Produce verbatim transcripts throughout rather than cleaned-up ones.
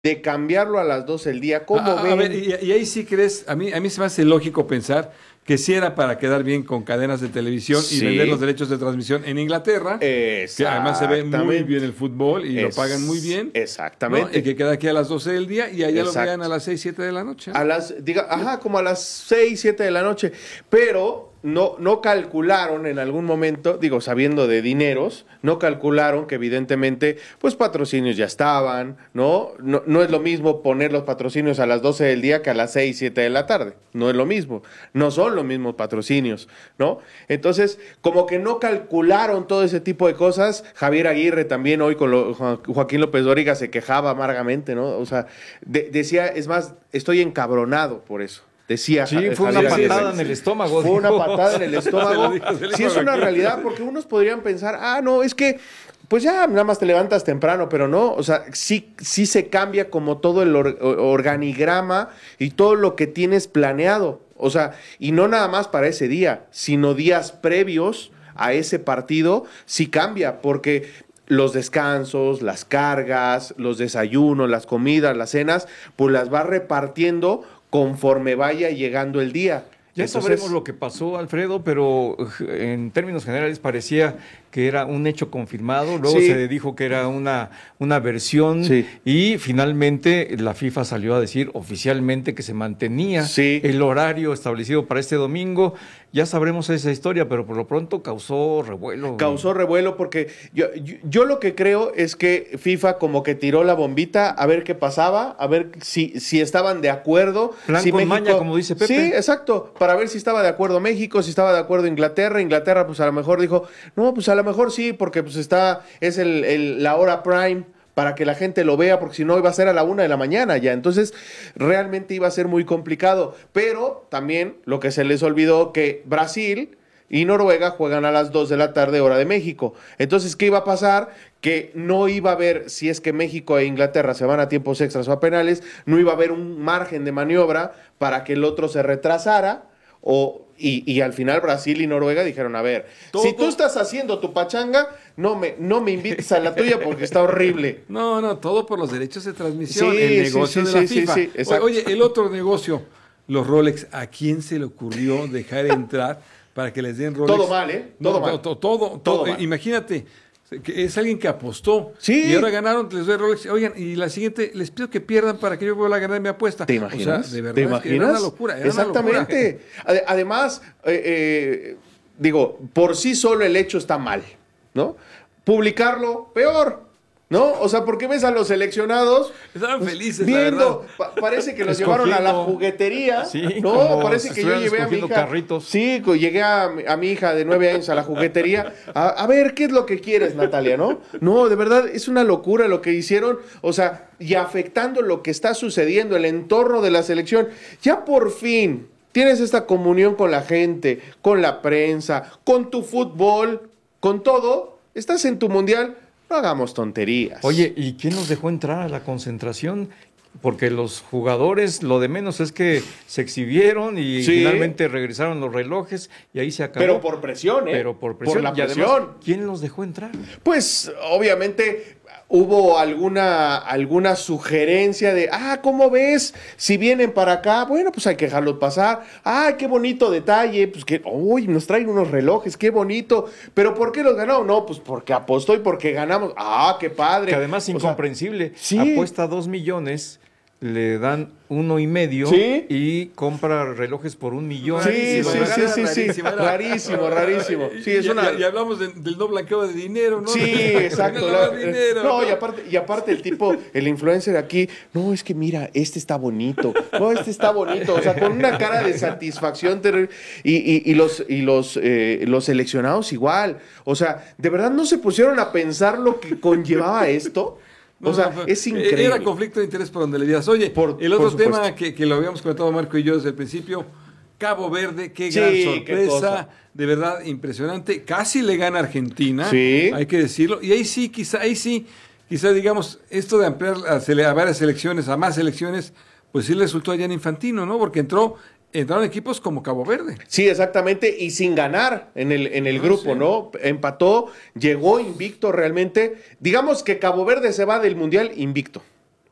de cambiarlo a las doce del día. ¿Cómo a, ven? A ver, y, y ahí sí crees, a mí, a mí se me hace lógico pensar que sí era para quedar bien con cadenas de televisión Sí. y vender los derechos de transmisión en Inglaterra, que además se ve muy bien el fútbol y es, lo pagan muy bien. Exactamente. ¿No? Y que queda aquí a las doce del día y allá Exacto. lo vean a las seis, siete de la noche. ¿No? A las, diga, ajá, como a las seis, siete de la noche. Pero no, no calcularon en algún momento, digo, sabiendo de dineros, no calcularon que evidentemente, pues patrocinios ya estaban, ¿no? No, no es lo mismo poner los patrocinios a las doce del día que a las seis, siete de la tarde. No es lo mismo. No son los mismos patrocinios, ¿no? Entonces, como que no calcularon todo ese tipo de cosas. Javier Aguirre también hoy con lo, Joaquín López Dóriga se quejaba amargamente, ¿no? O sea, de, decía, es más, estoy encabronado por eso. Decía, sí, fue Javier una patada Aguirre. En el estómago. Fue una patada en el estómago. Sí, es una realidad, porque unos podrían pensar, ah, no, es que, pues ya nada más te levantas temprano, pero no, o sea, sí, sí se cambia como todo el or- organigrama y todo lo que tienes planeado. O sea, y no nada más para ese día, sino días previos a ese partido, sí cambia, porque los descansos, las cargas, los desayunos, las comidas, las cenas, pues las vas repartiendo conforme vaya llegando el día. Ya Entonces, sabremos lo que pasó, Alfredo, pero en términos generales parecía que era un hecho confirmado, luego sí. se dijo que era una, una versión sí. y finalmente la FIFA salió a decir oficialmente que se mantenía sí. el horario establecido para este domingo. Ya sabremos esa historia, pero por lo pronto causó revuelo. Causó revuelo porque yo, yo, yo lo que creo es que FIFA como que tiró la bombita a ver qué pasaba, a ver si, si estaban de acuerdo. Plan si con México, maña, como dice Pepe. Sí, exacto, para ver si estaba de acuerdo México, si estaba de acuerdo Inglaterra. Inglaterra pues a lo mejor dijo, no, pues a lo mejor sí, porque pues está, es el, el, la hora prime para que la gente lo vea, porque si no iba a ser a la una de la mañana ya. Entonces, realmente iba a ser muy complicado. Pero también lo que se les olvidó que Brasil y Noruega juegan a las dos de la tarde, hora de México. Entonces, ¿qué iba a pasar? Que no iba a haber, si es que México e Inglaterra se van a tiempos extras o a penales, no iba a haber un margen de maniobra para que el otro se retrasara. O, y, y al final Brasil y Noruega dijeron, a ver, todo, si tú estás haciendo tu pachanga, no me, no me invites a la tuya porque está horrible. No, no, todo por los derechos de transmisión, sí, el negocio sí, de sí, la sí, FIFA. Sí, sí, exacto. Oye, el otro negocio, los Rolex, ¿a quién se le ocurrió dejar entrar para que les den Rolex? Todo mal, ¿eh? Todo no, mal. Todo, todo, todo, todo mal. Imagínate, que es alguien que apostó sí. y ahora ganaron, les doy Rolex. Oigan, y la siguiente, les pido que pierdan para que yo vuelva a ganar mi apuesta. ¿Te imaginas? O sea, de verdad, ¿Te es imaginas? que era una locura. Era Exactamente. Una locura. Además, eh, eh, digo, por sí solo el hecho está mal, ¿no? Publicarlo, peor. ¿No? O sea, ¿por qué ves a los seleccionados? Estaban pues, felices, viendo, pa parece que los llevaron a la juguetería. Sí, no, parece que yo llevé a mi hija. Carritos. Sí, llegué a, a mi hija de nueve años a la juguetería. A, a ver, ¿qué es lo que quieres, Natalia? ¿No? No, de verdad, es una locura lo que hicieron. O sea, y afectando lo que está sucediendo, el entorno de la selección. Ya por fin tienes esta comunión con la gente, con la prensa, con tu fútbol, con todo. Estás en tu mundial. No hagamos tonterías. Oye, ¿y quién nos dejó entrar a la concentración? Porque los jugadores, lo de menos es que se exhibieron y sí. finalmente regresaron los relojes y ahí se acabó. Pero por presión, ¿eh? Pero por presión. Por la y presión. Además, ¿quién los dejó entrar? Pues, obviamente, hubo alguna, alguna sugerencia de, ah, ¿cómo ves? Si vienen para acá, bueno, pues hay que dejarlos pasar. Ah, qué bonito detalle. Pues que, uy, nos traen unos relojes, qué bonito. ¿Pero por qué los ganó? No, pues porque apostó y porque ganamos. Ah, qué padre. Que además, o incomprensible. Sea, sí. Apuesta dos millones, le dan uno y medio ¿Sí? y compra relojes por un millón. Sí, y sí, sí, sí, sí, sí. Rarísimo, rarísimo. Sí, es y, una... y, y hablamos de, del no blanqueo de dinero, ¿no? Sí, exacto. No, la, dinero, no, ¿no? Y, aparte, y aparte el tipo, el influencer aquí, no, es que mira, este está bonito, no, este está bonito, o sea, con una cara de satisfacción terrible. Y, y, y los, y los, eh, los seleccionados igual. O sea, ¿de verdad no se pusieron a pensar lo que conllevaba esto? O No, sea, no, es increíble. Era conflicto de interés por donde le vieras. Oye, por, el otro por tema que, que lo habíamos comentado Marco y yo desde el principio, Cabo Verde, qué sí, gran qué sorpresa, de verdad impresionante. Casi le gana a Argentina, sí. hay que decirlo. Y ahí sí, quizá, ahí sí, quizá digamos, esto de ampliar a, a varias selecciones, a más selecciones, pues sí le resultó allá en Infantino, ¿no? Porque entró... Entraron equipos como Cabo Verde. Sí, exactamente, y sin ganar en el, en el ah, grupo, sí. ¿no? Empató, llegó invicto realmente. Digamos que Cabo Verde se va del Mundial invicto,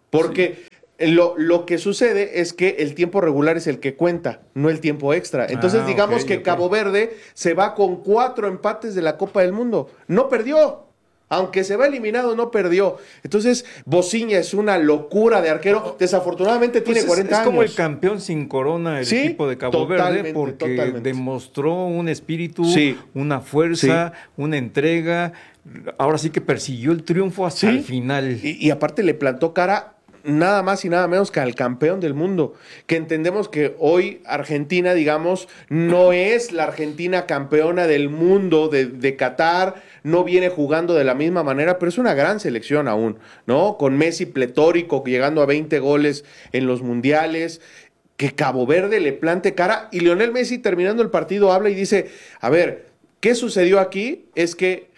Porque lo, lo que sucede es que el tiempo regular es el que cuenta, no el tiempo extra. Entonces, Ah, digamos ok, que ok. Cabo Verde se va con cuatro empates de la Copa del Mundo. No perdió. Aunque se va eliminado, no perdió. Entonces, Bociña es una locura de arquero. Desafortunadamente Pues tiene es, cuarenta es años. como el campeón sin corona, el Sí, equipo de Cabo totalmente, Verde, porque totalmente. demostró un espíritu, Sí. una fuerza, una entrega. Ahora sí que persiguió el triunfo hasta Sí. el final. Y, y aparte le plantó cara nada más y nada menos que al campeón del mundo. Que entendemos que hoy Argentina, digamos, no es la Argentina campeona del mundo de, de Qatar, no viene jugando de la misma manera, pero es una gran selección aún, ¿no? Con Messi pletórico, llegando a veinte goles en los mundiales. Que Cabo Verde le plante cara y Lionel Messi terminando el partido habla y dice, a ver, ¿qué sucedió aquí? Es que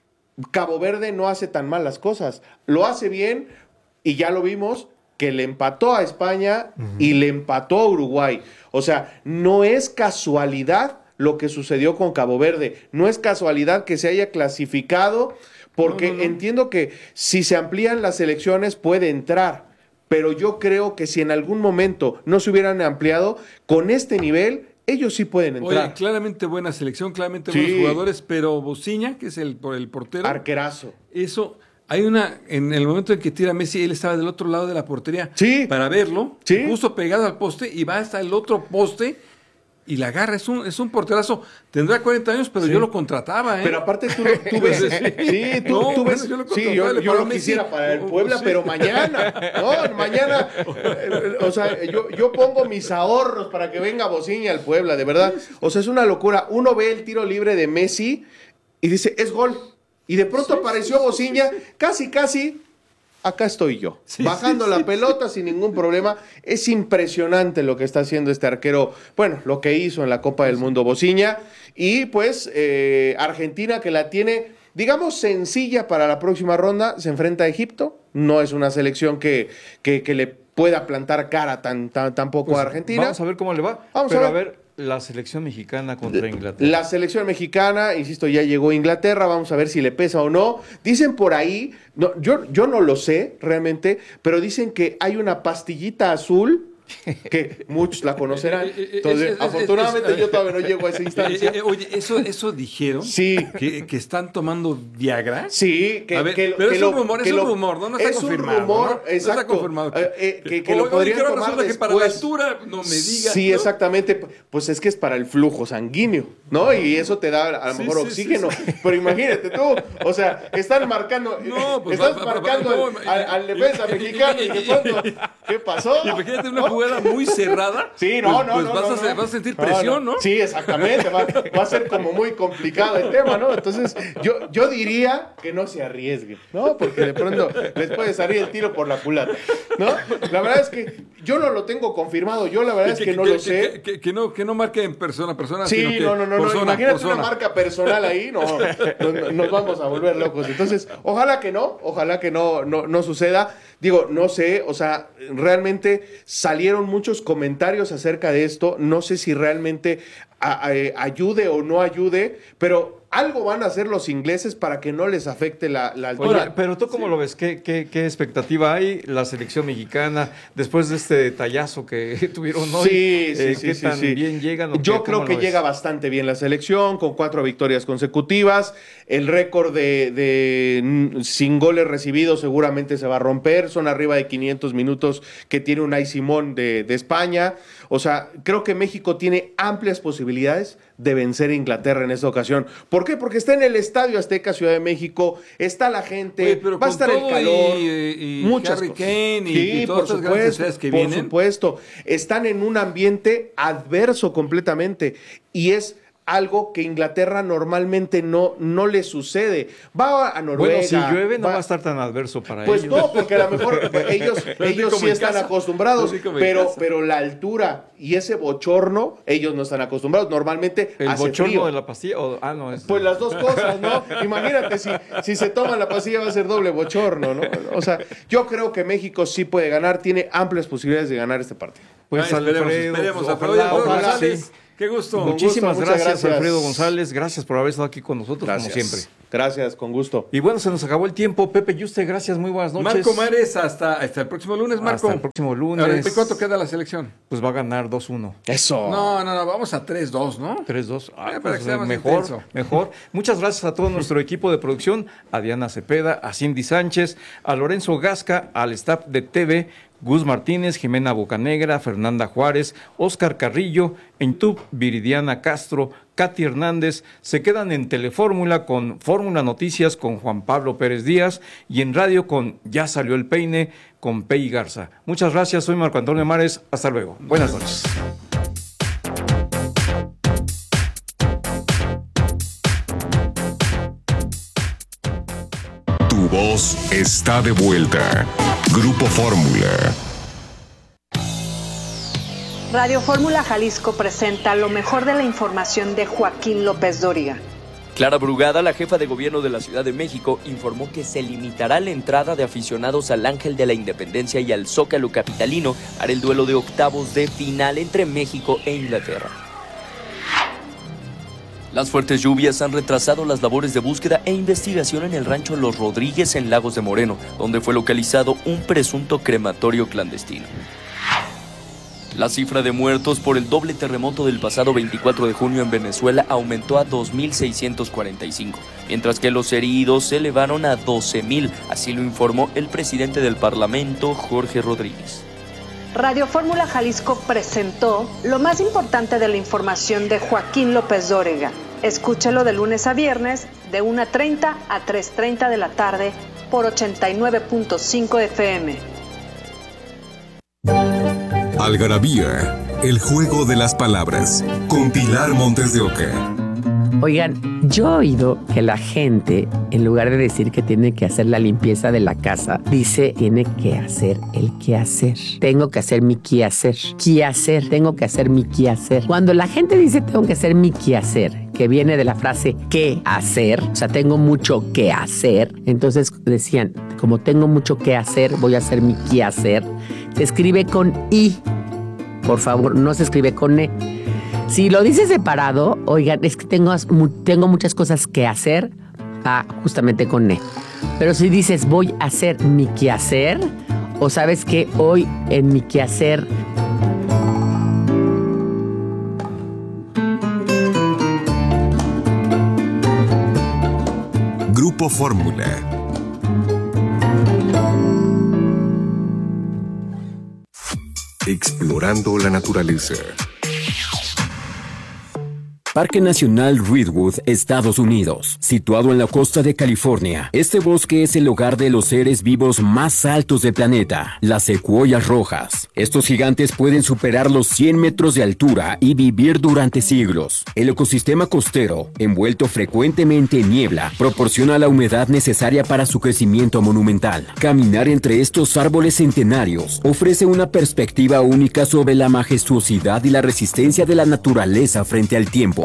Cabo Verde no hace tan mal las cosas, lo hace bien y ya lo vimos que le empató a España uh-huh. y le empató a Uruguay. O sea, no es casualidad lo que sucedió con Cabo Verde, no es casualidad que se haya clasificado, porque no, no, no. entiendo que si se amplían las elecciones puede entrar, pero yo creo que si en algún momento no se hubieran ampliado, con este nivel ellos sí pueden entrar. Oye, claramente buena selección, claramente sí. buenos jugadores, pero Bociña, que es el, el portero. Arquerazo. Eso, hay una, en el momento en que tira Messi, él estaba del otro lado de la portería. Sí. Para verlo, sí. justo pegado al poste, y va hasta el otro poste y la agarra. Es un, es un porterazo. Tendrá cuarenta años, pero sí. yo lo contrataba, ¿eh? Pero aparte tú, tú ves. sí, tú, no, tú ves. Bueno, yo lo, sí, yo, yo lo quisiera para el Puebla, sí. pero mañana. No, mañana. Eh, o sea, yo, yo pongo mis ahorros para que venga Bociña al Puebla, de verdad. O sea, es una locura. Uno ve el tiro libre de Messi y dice, es gol. Y de pronto sí, apareció sí, Bociña, sí, sí. casi, casi. Acá estoy yo, sí, bajando sí, la sí. pelota sin ningún problema. Es impresionante lo que está haciendo este arquero, bueno, lo que hizo en la Copa del Mundo Bociña. Y pues eh, Argentina, que la tiene, digamos, sencilla para la próxima ronda, se enfrenta a Egipto. No es una selección que, que, que le pueda plantar cara tan, tan, tampoco pues a Argentina. Vamos a ver cómo le va. Vamos Pero a ver. a ver la selección mexicana contra Inglaterra. La selección mexicana, insisto, ya llegó a Inglaterra, vamos a ver si le pesa o no. Dicen por ahí, no, yo, yo no lo sé realmente, pero dicen que hay una pastillita azul, que muchos la conocerán. Entonces, es, es, afortunadamente es, es, yo todavía no llego a esa instancia. Eh, eh, oye, ¿eso, eso dijeron? Sí. ¿Que, que están tomando Viagra? Sí. Que, a ver, que, pero que es lo, un rumor, es un rumor, ¿no? No está es confirmado. Un rumor, ¿no? exacto. No está confirmado. Eh, eh, que, que oye, lo podrían oye, tomar resulta después. Que para la altura, no me digas. Sí, ¿no? exactamente. Pues es que es para el flujo sanguíneo, ¿no? Y eso te da a lo sí, mejor sí, oxígeno. Sí, sí. Pero imagínate tú, o sea, están marcando, no, pues estás va, va, marcando va, va, al, al, al defensa mexicano y de pronto, ¿qué pasó? Imagínate una jugada muy cerrada. Sí, no, no, pues, no, pues vas, no, a, no. vas a sentir presión, ¿no? ¿no? Sí, exactamente. Va, va a ser como muy complicado el tema, ¿no? Entonces, yo, yo diría que no se arriesguen, ¿no? Porque de pronto les puede salir el tiro por la culata, ¿no? La verdad es que yo no lo tengo confirmado. Yo la verdad es que, que no que, lo que, sé. Que, que, que, no, que no marque en persona a persona. Sí, sino que no, no, no. persona, no. Imagínate persona. una marca personal ahí, no, nos, nos vamos a volver locos. Entonces, ojalá que no, ojalá que no, no, no suceda. Digo, no sé, o sea, realmente salieron muchos comentarios acerca de esto. No sé si realmente a, a, ayude o no ayude, pero algo van a hacer los ingleses para que no les afecte la, la altura. Oye, pero tú cómo sí. lo ves, ¿Qué, qué, ¿qué expectativa hay la selección mexicana después de este detallazo que tuvieron hoy? Sí, sí, eh, sí. ¿Qué sí, tan sí. bien llegan? Yo creo que llega bastante bien la selección, con cuatro victorias consecutivas. El récord de, de sin goles recibidos seguramente se va a romper. Son arriba de quinientos minutos que tiene Unai Simón de, de España. O sea, creo que México tiene amplias posibilidades de vencer a Inglaterra en esta ocasión. ¿Por qué? Porque está en el Estadio Azteca, Ciudad de México, está la gente, Oye, pero va a estar el calor, y, y muchas Harry cosas. Kane y, sí, y todas por esas grandes supuesto, que por vienen. supuesto. Están en un ambiente adverso completamente y es algo que Inglaterra normalmente no, no le sucede. Va a Noruega. Bueno, si llueve no va, va a estar tan adverso para pues ellos. Pues no, porque a lo mejor ellos, ellos sí están casa. acostumbrados, pero, pero la altura y ese bochorno, ellos no están acostumbrados. Normalmente ¿El hace bochorno frío. de la pastilla? O, ah, no, es... Pues las dos cosas, ¿no? Imagínate, si, si se toman la pastilla va a ser doble bochorno, ¿no? O sea, yo creo que México sí puede ganar, tiene amplias posibilidades de ganar este partido. Pues ah, Alfredo, esperemos, esperemos. ojalá, Alfredo ojalá, González, sí. Qué gusto. Muchísimas gusto, gracias, gracias, Alfredo González. Gracias por haber estado aquí con nosotros, gracias. como siempre. Gracias, con gusto. Y bueno, se nos acabó el tiempo. Pepe Yuste, gracias, muy buenas noches. Marco Mares, hasta, hasta el próximo lunes, Marco. Hasta el próximo lunes. Ahora, ¿cuánto queda la selección? Pues va a ganar dos uno. Eso. No, no, no, vamos a tres dos, ¿no? tres dos. Ah, Eh, para pues, que sea más mejor, intenso. mejor. Muchas gracias a todo nuestro equipo de producción, a Diana Cepeda, a Cindy Sánchez, a Lorenzo Gasca, al staff de T V, Gus Martínez, Jimena Bocanegra, Fernanda Juárez, Óscar Carrillo, en YouTube, Viridiana Castro, Katy Hernández. Se quedan en Telefórmula con Fórmula Noticias con Juan Pablo Pérez Díaz y en radio con Ya Salió el Peine con Pei Garza. Muchas gracias, soy Marco Antonio Mares. Hasta luego. Buenas noches. Tu voz está de vuelta. Grupo Fórmula. Radio Fórmula Jalisco presenta lo mejor de la información de Joaquín López Dóriga. Clara Brugada, la jefa de gobierno de la Ciudad de México, informó que se limitará la entrada de aficionados al Ángel de la Independencia y al Zócalo capitalino para el duelo de octavos de final entre México e Inglaterra. Las fuertes lluvias han retrasado las labores de búsqueda e investigación en el rancho Los Rodríguez en Lagos de Moreno, donde fue localizado un presunto crematorio clandestino. La cifra de muertos por el doble terremoto del pasado veinticuatro de junio en Venezuela aumentó a dos mil seiscientos cuarenta y cinco, mientras que los heridos se elevaron a doce mil, así lo informó el presidente del Parlamento, Jorge Rodríguez. Radio Fórmula Jalisco presentó lo más importante de la información de Joaquín López Dóriga. Escúchelo de lunes a viernes, de una treinta a tres treinta de la tarde, por ochenta y nueve punto cinco F M. Algarabía, el juego de las palabras, con Pilar Montes de Oca. Oigan, yo he oído que la gente, en lugar de decir que tiene que hacer la limpieza de la casa, dice tiene que hacer el quehacer. Tengo que hacer mi quehacer. Quehacer, tengo que hacer mi quehacer. Cuando la gente dice tengo que hacer mi quehacer, que viene de la frase qué hacer, o sea, tengo mucho que hacer, entonces decían, como tengo mucho que hacer, voy a hacer mi quehacer. Se escribe con I, por favor, no se escribe con E. Si lo dices separado, oigan, es que tengo, tengo muchas cosas que hacer, ah, justamente con E. Pero si dices voy a hacer mi quehacer, o sabes que hoy en mi quehacer... Grupo Fórmula. Explorando la naturaleza. Parque Nacional Redwood, Estados Unidos. Situado en la costa de California, este bosque es el hogar de los seres vivos más altos del planeta, las secuoyas rojas. Estos gigantes pueden superar los cien metros de altura y vivir durante siglos. El ecosistema costero, envuelto frecuentemente en niebla, proporciona la humedad necesaria para su crecimiento monumental. Caminar entre estos árboles centenarios ofrece una perspectiva única sobre la majestuosidad y la resistencia de la naturaleza frente al tiempo.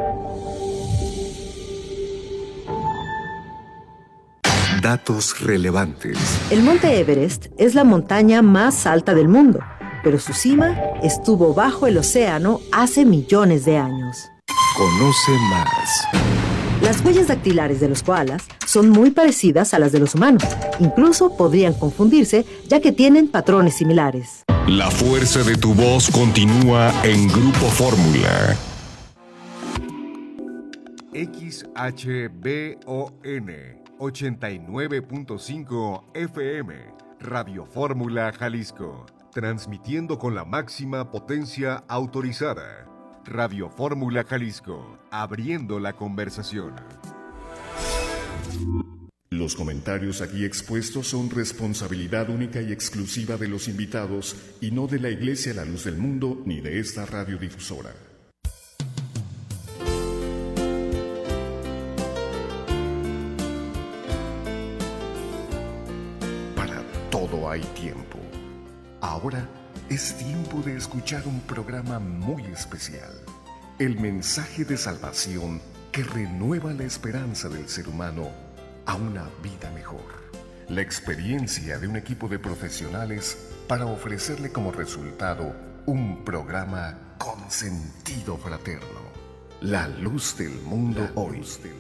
Datos relevantes. El Monte Everest es la montaña más alta del mundo, pero su cima estuvo bajo el océano hace millones de años. Conoce más. Las huellas dactilares de los koalas son muy parecidas a las de los humanos. Incluso podrían confundirse, ya que tienen patrones similares. La fuerza de tu voz continúa en Grupo Fórmula. X H B O N ochenta y nueve punto cinco F M, Radio Fórmula Jalisco, transmitiendo con la máxima potencia autorizada. Radio Fórmula Jalisco, abriendo la conversación. Los comentarios aquí expuestos son responsabilidad única y exclusiva de los invitados y no de la Iglesia La Luz del Mundo ni de esta radiodifusora. Todo hay tiempo. Ahora es tiempo de escuchar un programa muy especial. El mensaje de salvación que renueva la esperanza del ser humano a una vida mejor. La experiencia de un equipo de profesionales para ofrecerle como resultado un programa con sentido fraterno. La luz del mundo hoy.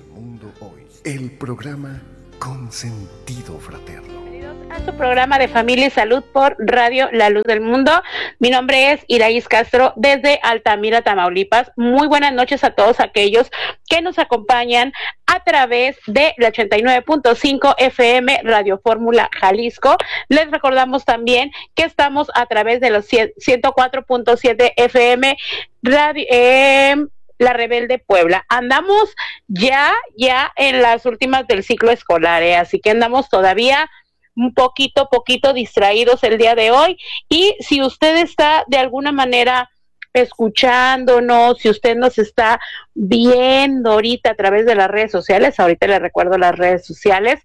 El programa con sentido fraterno. A su programa de Familia y Salud por Radio La Luz del Mundo. Mi nombre es Iraíz Castro desde Altamira, Tamaulipas. Muy buenas noches a todos aquellos que nos acompañan a través de la ochenta y nueve punto cinco F M Radio Fórmula Jalisco. Les recordamos también que estamos a través de los ciento cuatro punto siete F M Radio eh, La Rebelde Puebla. Andamos ya, ya en las últimas del ciclo escolar, ¿eh? Así que andamos todavía un poquito, poquito distraídos el día de hoy. Y si usted está de alguna manera escuchándonos, si usted nos está viendo ahorita a través de las redes sociales, ahorita le recuerdo las redes sociales,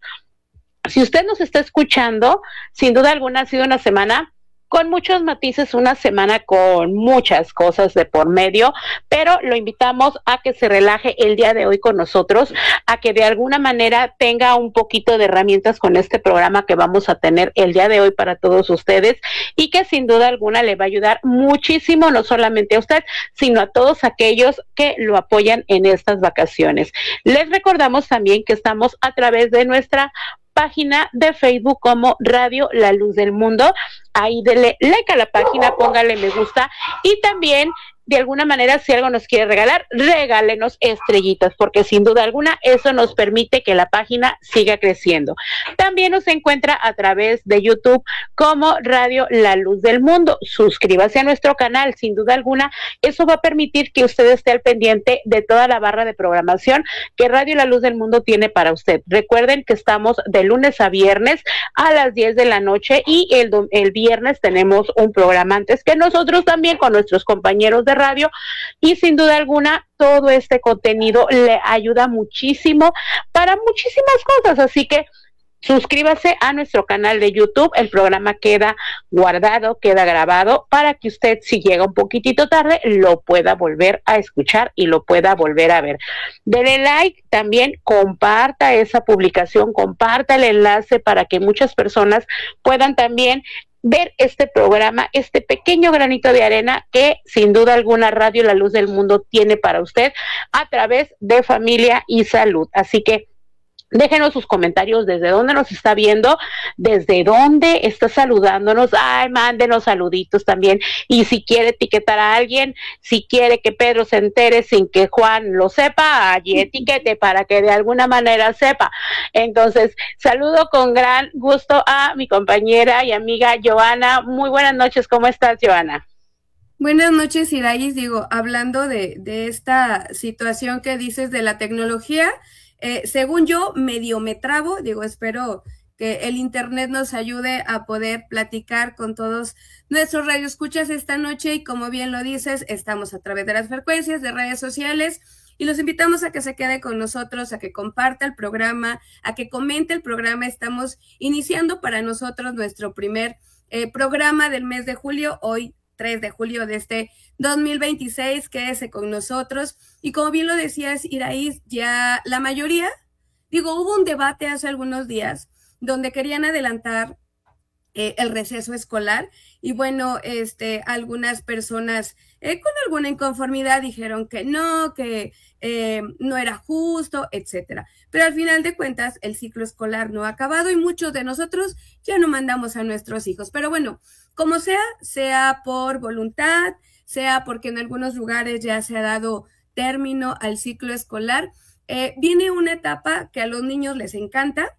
si usted nos está escuchando, sin duda alguna ha sido una semana con muchos matices, una semana con muchas cosas de por medio, pero lo invitamos a que se relaje el día de hoy con nosotros, a que de alguna manera tenga un poquito de herramientas con este programa que vamos a tener el día de hoy para todos ustedes y que sin duda alguna le va a ayudar muchísimo, no solamente a usted, sino a todos aquellos que lo apoyan en estas vacaciones. Les recordamos también que estamos a través de nuestra página de Facebook como Radio La Luz del Mundo. Ahí dele like a la página, póngale me gusta y también de alguna manera si algo nos quiere regalar, regálenos estrellitas, porque sin duda alguna eso nos permite que la página siga creciendo. También nos encuentra a través de YouTube como Radio La Luz del Mundo. Suscríbase a nuestro canal, sin duda alguna, eso va a permitir que usted esté al pendiente de toda la barra de programación que Radio La Luz del Mundo tiene para usted. Recuerden que estamos de lunes a viernes a las diez de la noche y el, el viernes tenemos un programa antes que nosotros también con nuestros compañeros de radio y sin duda alguna todo este contenido le ayuda muchísimo para muchísimas cosas, así que suscríbase a nuestro canal de YouTube, el programa queda guardado, queda grabado para que usted si llega un poquitito tarde lo pueda volver a escuchar y lo pueda volver a ver. Dele like, también comparta esa publicación, comparta el enlace para que muchas personas puedan también ver este programa, este pequeño granito de arena que sin duda alguna Radio La Luz del Mundo tiene para usted a través de Familia y Salud. Así que déjenos sus comentarios, desde dónde nos está viendo, desde dónde está saludándonos, ay, mándenos saluditos también, y si quiere etiquetar a alguien, si quiere que Pedro se entere sin que Juan lo sepa, allí etiquete para que de alguna manera sepa. Entonces, saludo con gran gusto a mi compañera y amiga Joana. Muy buenas noches, ¿cómo estás, Joana? Buenas noches, Iraíz. Digo, hablando de, de esta situación que dices de la tecnología, Eh, según yo, medio me trabo, digo, espero que el internet nos ayude a poder platicar con todos nuestros radioescuchas esta noche y como bien lo dices, estamos a través de las frecuencias de redes sociales y los invitamos a que se quede con nosotros, a que comparta el programa, a que comente el programa. Estamos iniciando para nosotros nuestro primer eh, programa del mes de julio, hoy tres de julio de este dos mil veintiséis, quédese con nosotros. Y como bien lo decías, Iraíz, ya la mayoría, digo, hubo un debate hace algunos días donde querían adelantar eh, el receso escolar y bueno, este, algunas personas eh, con alguna inconformidad dijeron que no, que eh, no era justo, etcétera. Pero al final de cuentas, el ciclo escolar no ha acabado y muchos de nosotros ya no mandamos a nuestros hijos. Pero bueno, como sea, sea por voluntad, sea porque en algunos lugares ya se ha dado término al ciclo escolar, eh, viene una etapa que a los niños les encanta,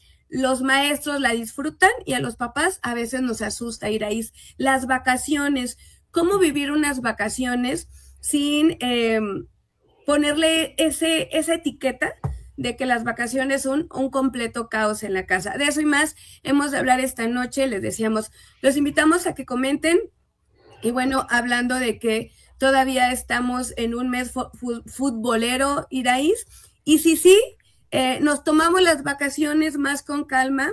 los maestros la disfrutan y a los papás a veces nos asusta, Iraíz, las vacaciones, cómo vivir unas vacaciones sin eh, ponerle ese, esa etiqueta de que las vacaciones son un completo caos en la casa. De eso y más hemos de hablar esta noche, les decíamos, los invitamos a que comenten y bueno, hablando de que todavía estamos en un mes futbolero, Iraíz, y sí, sí, eh, nos tomamos las vacaciones más con calma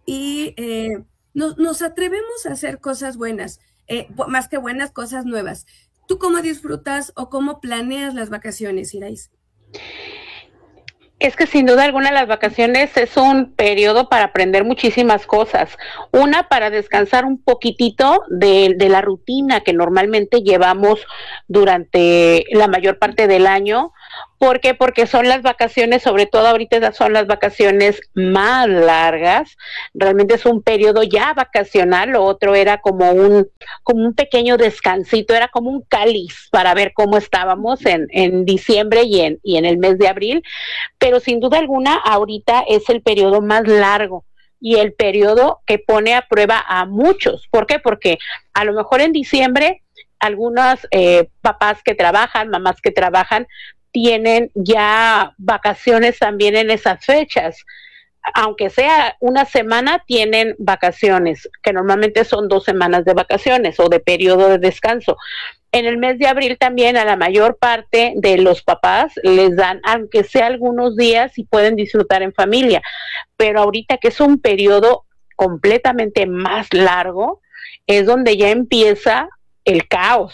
y eh, nos, nos atrevemos a hacer cosas buenas, eh, más que buenas, cosas nuevas. ¿Tú cómo disfrutas o cómo planeas las vacaciones, Iraíz? Es que sin duda alguna las vacaciones es un periodo para aprender muchísimas cosas. Una, para descansar un poquitito de, de la rutina que normalmente llevamos durante la mayor parte del año. ¿Por qué? Porque son las vacaciones, sobre todo ahorita son las vacaciones más largas. Realmente es un periodo ya vacacional. Lo otro era como un, como un pequeño descansito, era como un cáliz para ver cómo estábamos en, en diciembre y en, y en el mes de abril. Pero sin duda alguna ahorita es el periodo más largo y el periodo que pone a prueba a muchos. ¿Por qué? Porque a lo mejor en diciembre algunos eh, papás que trabajan, mamás que trabajan, tienen ya vacaciones también en esas fechas. Aunque sea una semana, tienen vacaciones, que normalmente son dos semanas de vacaciones o de periodo de descanso. En el mes de abril también a la mayor parte de los papás les dan, aunque sea algunos días, y pueden disfrutar en familia. Pero ahorita que es un periodo completamente más largo, es donde ya empieza el caos.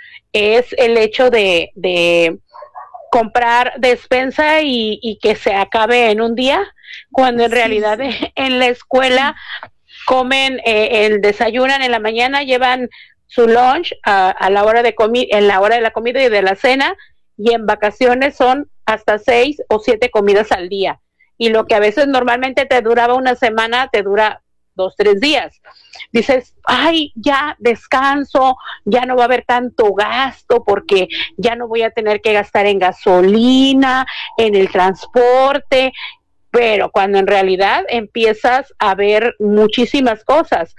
Es el hecho de... de comprar despensa y, y que se acabe en un día, cuando en sí, realidad sí. En la escuela comen, eh, el desayunan en la mañana, llevan su lunch a, a la hora de comi en la hora de la comida y de la cena, y en vacaciones son hasta seis o siete comidas al día, y lo que a veces normalmente te duraba una semana, te dura dos, tres días. Dices, ay, ya descanso, ya no va a haber tanto gasto porque ya no voy a tener que gastar en gasolina, en el transporte, pero cuando en realidad empiezas a ver muchísimas cosas,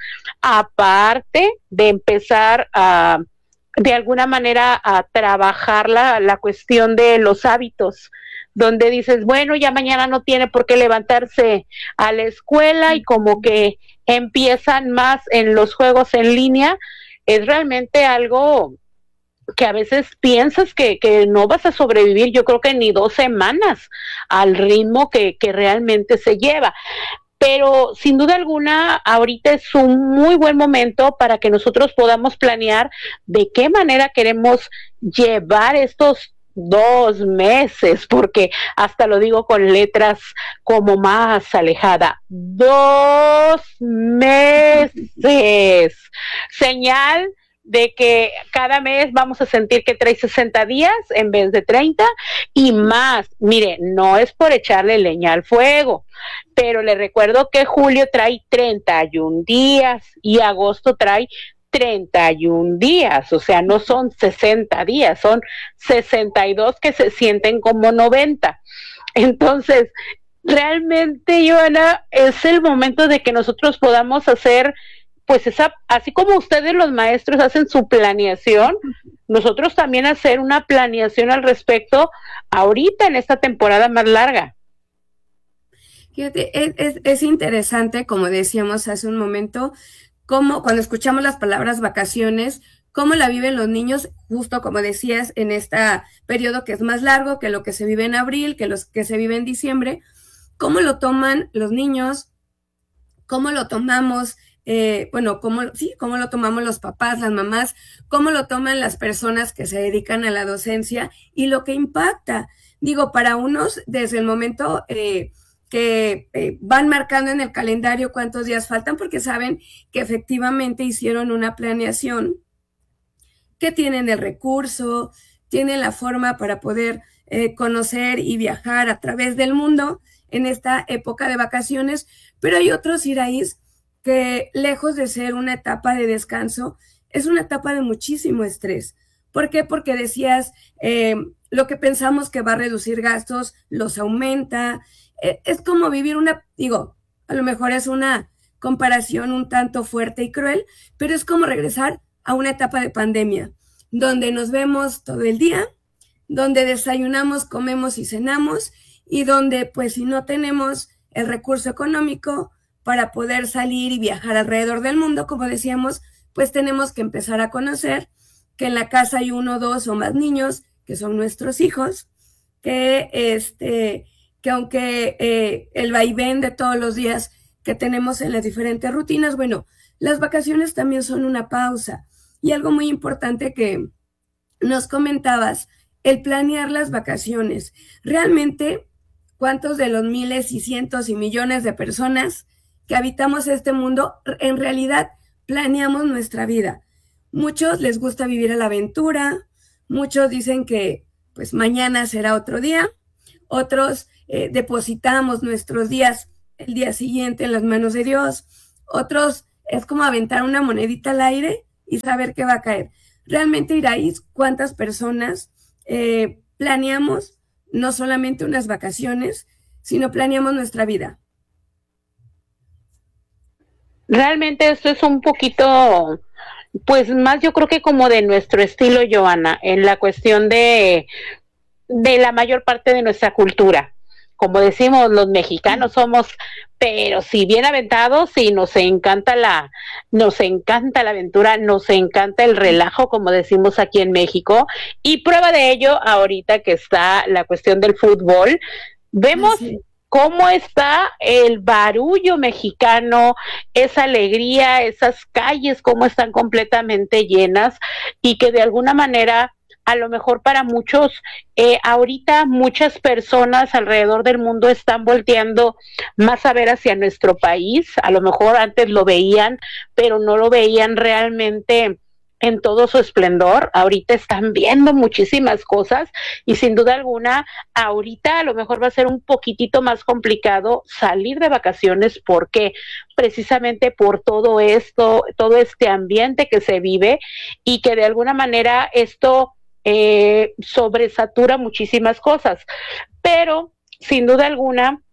aparte de empezar a, de alguna manera, a trabajar la, la cuestión de los hábitos, donde dices, bueno, ya mañana no tiene por qué levantarse a la escuela, y como que empiezan más en los juegos en línea. Es realmente algo que a veces piensas que, que no vas a sobrevivir, yo creo que ni dos semanas al ritmo que, que realmente se lleva. Pero sin duda alguna, ahorita es un muy buen momento para que nosotros podamos planear de qué manera queremos llevar estos dos meses, porque hasta lo digo con letras como más alejada, dos meses, señal de que cada mes vamos a sentir que trae sesenta días en vez de treinta y más. Mire, no es por echarle leña al fuego, pero le recuerdo que julio trae treinta y un días y agosto trae treinta y un días, o sea, no son sesenta días, son sesenta y dos que se sienten como noventa. Entonces, realmente, Joana, es el momento de que nosotros podamos hacer, pues, esa, así como ustedes los maestros hacen su planeación, nosotros también hacer una planeación al respecto ahorita en esta temporada más larga. Fíjate, es, es, es interesante, como decíamos hace un momento, cómo cuando escuchamos las palabras vacaciones, cómo la viven los niños, justo como decías, en este periodo que es más largo que lo que se vive en abril, que los que se vive en diciembre, cómo lo toman los niños, cómo lo tomamos, eh, bueno, cómo, sí, cómo lo tomamos los papás, las mamás, cómo lo toman las personas que se dedican a la docencia y lo que impacta. Digo, para unos, desde el momento... Eh, que eh, van marcando en el calendario cuántos días faltan, porque saben que efectivamente hicieron una planeación, que tienen el recurso, tienen la forma para poder eh, conocer y viajar a través del mundo en esta época de vacaciones, pero hay otros, Iraís, que lejos de ser una etapa de descanso, es una etapa de muchísimo estrés. ¿Por qué? Porque decías, eh, lo que pensamos que va a reducir gastos, los aumenta. Es como vivir una, digo, a lo mejor es una comparación un tanto fuerte y cruel, pero es como regresar a una etapa de pandemia, donde nos vemos todo el día, donde desayunamos, comemos y cenamos, y donde, pues, si no tenemos el recurso económico para poder salir y viajar alrededor del mundo, como decíamos, pues tenemos que empezar a conocer que en la casa hay uno, dos o más niños, que son nuestros hijos, que este... que aunque eh, el vaivén de todos los días que tenemos en las diferentes rutinas, bueno, las vacaciones también son una pausa. Y algo muy importante que nos comentabas, el planear las vacaciones. Realmente, cuántos de los miles y cientos y millones de personas que habitamos este mundo en realidad planeamos nuestra vida. Muchos les gusta vivir a la aventura, muchos dicen que pues mañana será otro día, otros eh, depositamos nuestros días el día siguiente en las manos de Dios, otros es como aventar una monedita al aire y saber qué va a caer. Realmente, Iraíz, ¿cuántas personas eh, planeamos no solamente unas vacaciones, sino planeamos nuestra vida? Realmente esto es un poquito, pues más yo creo que como de nuestro estilo, Joana, en la cuestión de, de la mayor parte de nuestra cultura. Como decimos, los mexicanos somos, pero si bien aventados, y nos encanta la, nos encanta la aventura, nos encanta el relajo, como decimos aquí en México, y prueba de ello ahorita que está la cuestión del fútbol, vemos sí. cómo está el barullo mexicano, esa alegría, esas calles, cómo están completamente llenas, y que de alguna manera, a lo mejor para muchos, eh, ahorita muchas personas alrededor del mundo están volteando más a ver hacia nuestro país. A lo mejor antes lo veían, pero no lo veían realmente en todo su esplendor. Ahorita están viendo muchísimas cosas y sin duda alguna, ahorita a lo mejor va a ser un poquitito más complicado salir de vacaciones. ¿Por qué? Precisamente por todo esto, todo este ambiente que se vive y que de alguna manera esto Eh, sobresatura muchísimas cosas, pero sin duda alguna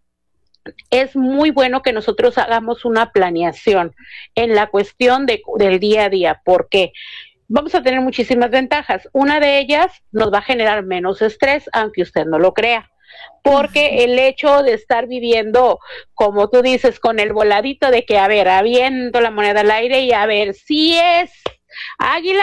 es muy bueno que nosotros hagamos una planeación en la cuestión de, del día a día, porque vamos a tener muchísimas ventajas. Una de ellas nos va a generar menos estrés, aunque usted no lo crea, porque el hecho de estar viviendo, como tú dices, con el voladito de que, a ver, aviento la moneda al aire y a ver si es águila,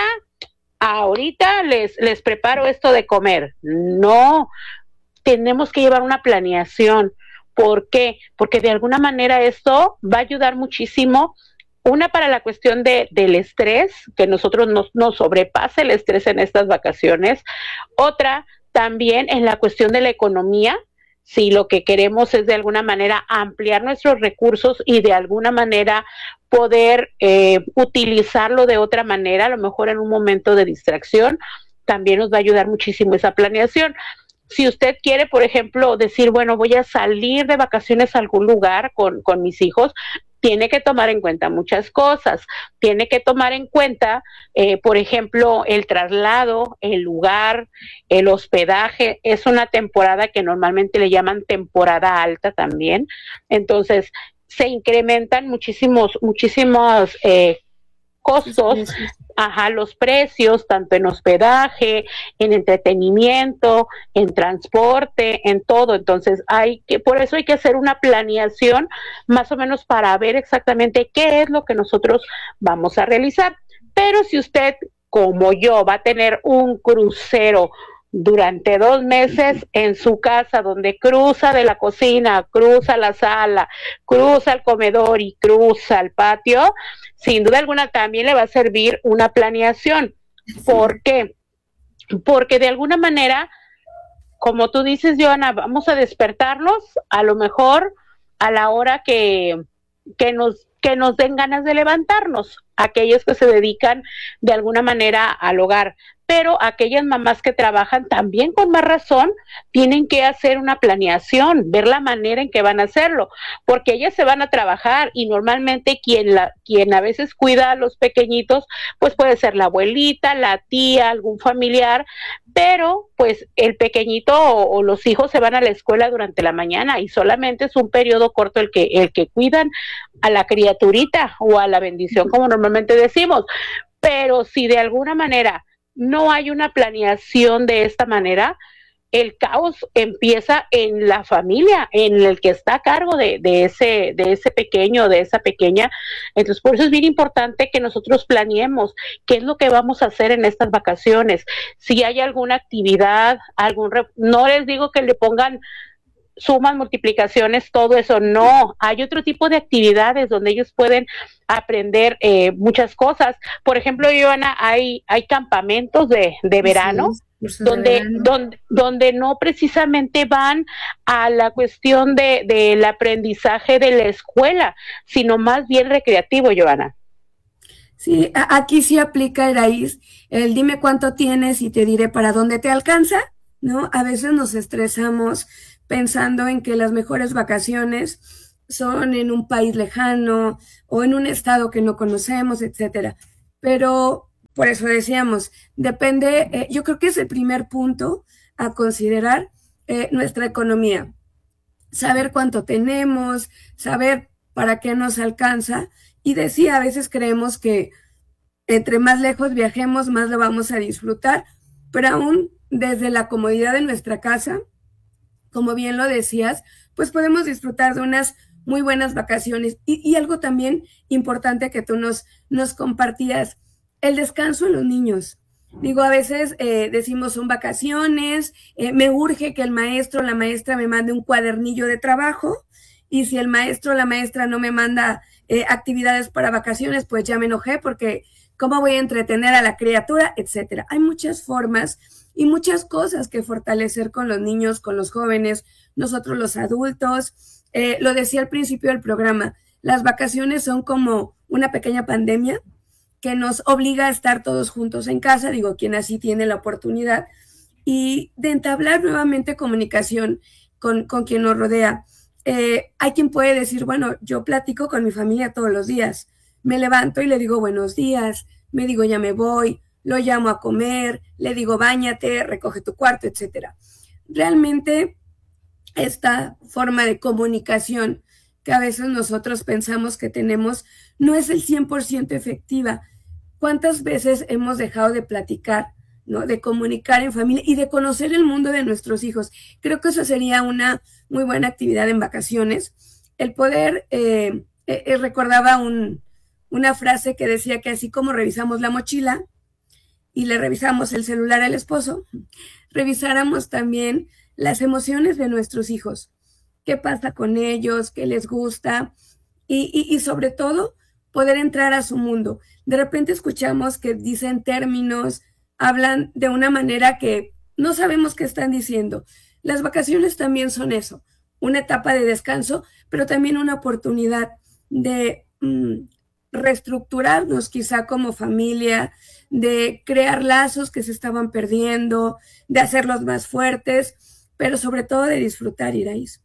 ahorita les, les preparo esto de comer. No, tenemos que llevar una planeación. ¿Por qué? Porque de alguna manera esto va a ayudar muchísimo, una para la cuestión de, del estrés, que nosotros nos, nos sobrepase el estrés en estas vacaciones, otra también en la cuestión de la economía, si lo que queremos es de alguna manera ampliar nuestros recursos y de alguna manera poder eh, utilizarlo de otra manera, a lo mejor en un momento de distracción, también nos va a ayudar muchísimo esa planeación. Si usted quiere, por ejemplo, decir, bueno, voy a salir de vacaciones a algún lugar con, con mis hijos, tiene que tomar en cuenta muchas cosas. Tiene que tomar en cuenta, eh, por ejemplo, el traslado, el lugar, el hospedaje. Es una temporada que normalmente le llaman temporada alta también. Entonces, se incrementan muchísimos, muchísimos eh, costos, ajá, los precios, tanto en hospedaje, en entretenimiento, en transporte, en todo. Entonces, hay que, por eso hay que hacer una planeación más o menos para ver exactamente qué es lo que nosotros vamos a realizar. Pero si usted, como yo, va a tener un crucero durante dos meses en su casa, donde cruza de la cocina, cruza la sala, cruza el comedor y cruza el patio, sin duda alguna también le va a servir una planeación. ¿Por qué? Porque de alguna manera, como tú dices, Joana, vamos a despertarlos a lo mejor a la hora que, que nos que nos den ganas de levantarnos, aquellos que se dedican de alguna manera al hogar. Pero aquellas mamás que trabajan también con más razón tienen que hacer una planeación, ver la manera en que van a hacerlo, porque ellas se van a trabajar y normalmente quien, la, quien a veces cuida a los pequeñitos, pues puede ser la abuelita, la tía, algún familiar, pero pues el pequeñito o, o los hijos se van a la escuela durante la mañana y solamente es un periodo corto el que, el que cuidan a la criaturita o a la bendición, como normalmente decimos. Pero si de alguna manera no hay una planeación de esta manera, el caos empieza en la familia, en el que está a cargo de, de ese de ese pequeño, de esa pequeña. Entonces, por eso es bien importante que nosotros planeemos qué es lo que vamos a hacer en estas vacaciones. Si hay alguna actividad, algún... No les digo que le pongan sumas, multiplicaciones, todo eso. No, hay otro tipo de actividades donde ellos pueden aprender eh, muchas cosas. Por ejemplo, Joana, hay, hay campamentos de, de verano, sí, donde, de verano. Donde, donde no precisamente van a la cuestión de del aprendizaje de la escuela, sino más bien recreativo, Joana. Sí, aquí sí aplica, Eraís, el dime cuánto tienes y te diré para dónde te alcanza, ¿no? A veces nos estresamos pensando en que las mejores vacaciones son en un país lejano o en un estado que no conocemos, etcétera. Pero por eso decíamos, depende, eh, yo creo que es el primer punto a considerar eh, nuestra economía. Saber cuánto tenemos, saber para qué nos alcanza. Y decía, a veces creemos que entre más lejos viajemos, más lo vamos a disfrutar, pero aún desde la comodidad de nuestra casa, como bien lo decías, pues podemos disfrutar de unas muy buenas vacaciones. Y, y algo también importante que tú nos, nos compartías, el descanso en los niños. Digo, a veces eh, decimos son vacaciones, eh, me urge que el maestro o la maestra me mande un cuadernillo de trabajo, y si el maestro o la maestra no me manda eh, actividades para vacaciones, pues ya me enojé porque cómo voy a entretener a la criatura, etcétera. Hay muchas formas y muchas cosas que fortalecer con los niños, con los jóvenes, nosotros los adultos. Eh, lo decía al principio del programa, las vacaciones son como una pequeña pandemia que nos obliga a estar todos juntos en casa, digo, quien así tiene la oportunidad, y de entablar nuevamente comunicación con, con quien nos rodea. Eh, hay quien puede decir, bueno, yo platico con mi familia todos los días, me levanto y le digo buenos días, me digo ya me voy, lo llamo a comer, le digo báñate, recoge tu cuarto, etcétera. Realmente esta forma de comunicación que a veces nosotros pensamos que tenemos no es el cien por ciento efectiva. ¿Cuántas veces hemos dejado de platicar, ¿no? De comunicar en familia y de conocer el mundo de nuestros hijos? Creo que eso sería una muy buena actividad en vacaciones. El poder, eh, eh, recordaba un, una frase que decía que así como revisamos la mochila y le revisamos el celular al esposo, revisáramos también las emociones de nuestros hijos. ¿Qué pasa con ellos? ¿Qué les gusta? Y, y, y sobre todo, poder entrar a su mundo. De repente escuchamos que dicen términos, hablan de una manera que no sabemos qué están diciendo. Las vacaciones también son eso, una etapa de descanso, pero también una oportunidad de mmm, reestructurarnos quizá como familia, de crear lazos que se estaban perdiendo, de hacerlos más fuertes, pero sobre todo de disfrutar, Iraís.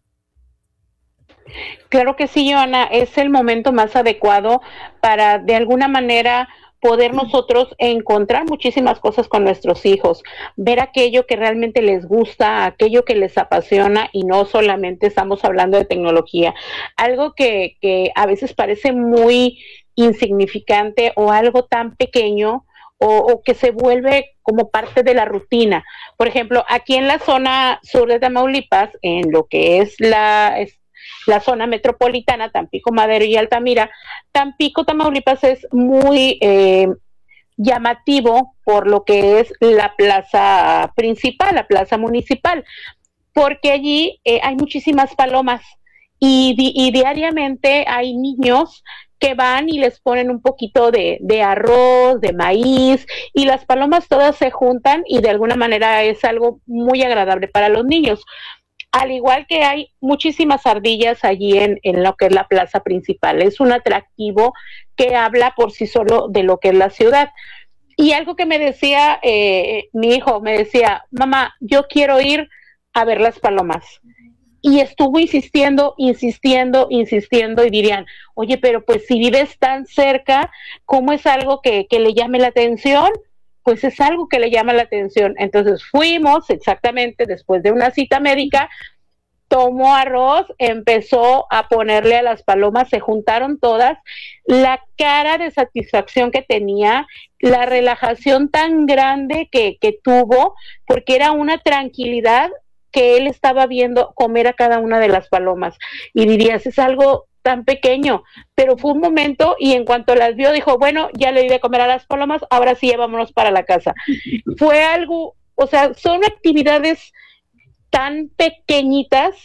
Claro que sí, Joana, es el momento más adecuado para de alguna manera poder nosotros encontrar muchísimas cosas con nuestros hijos, ver aquello que realmente les gusta, aquello que les apasiona, y no solamente estamos hablando de tecnología, algo que, que a veces parece muy insignificante o algo tan pequeño o, o que se vuelve como parte de la rutina. Por ejemplo, aquí en la zona sur de Tamaulipas, en lo que es la... Es, la zona metropolitana, Tampico, Madero y Altamira, Tampico, Tamaulipas es muy eh, llamativo por lo que es la plaza principal, la plaza municipal, porque allí eh, hay muchísimas palomas y, di y diariamente hay niños que van y les ponen un poquito de, de arroz, de maíz, y las palomas todas se juntan y de alguna manera es algo muy agradable para los niños. Al igual que hay muchísimas ardillas allí en, en lo que es la plaza principal. Es un atractivo que habla por sí solo de lo que es la ciudad. Y algo que me decía eh, mi hijo, me decía, mamá, yo quiero ir a ver las palomas. Y estuvo insistiendo, insistiendo, insistiendo, y dirían, oye, pero pues si vives tan cerca, ¿cómo es algo que, que le llame la atención? Pues es algo que le llama la atención. Entonces fuimos exactamente después de una cita médica, tomó arroz, empezó a ponerle a las palomas, se juntaron todas, la cara de satisfacción que tenía, la relajación tan grande que, que tuvo, porque era una tranquilidad que él estaba viendo comer a cada una de las palomas. Y dirías, es algo tan pequeño, pero fue un momento, y en cuanto las vio dijo, bueno, ya le di de comer a las palomas, ahora sí vámonos para la casa. Fue algo, o sea, son actividades tan pequeñitas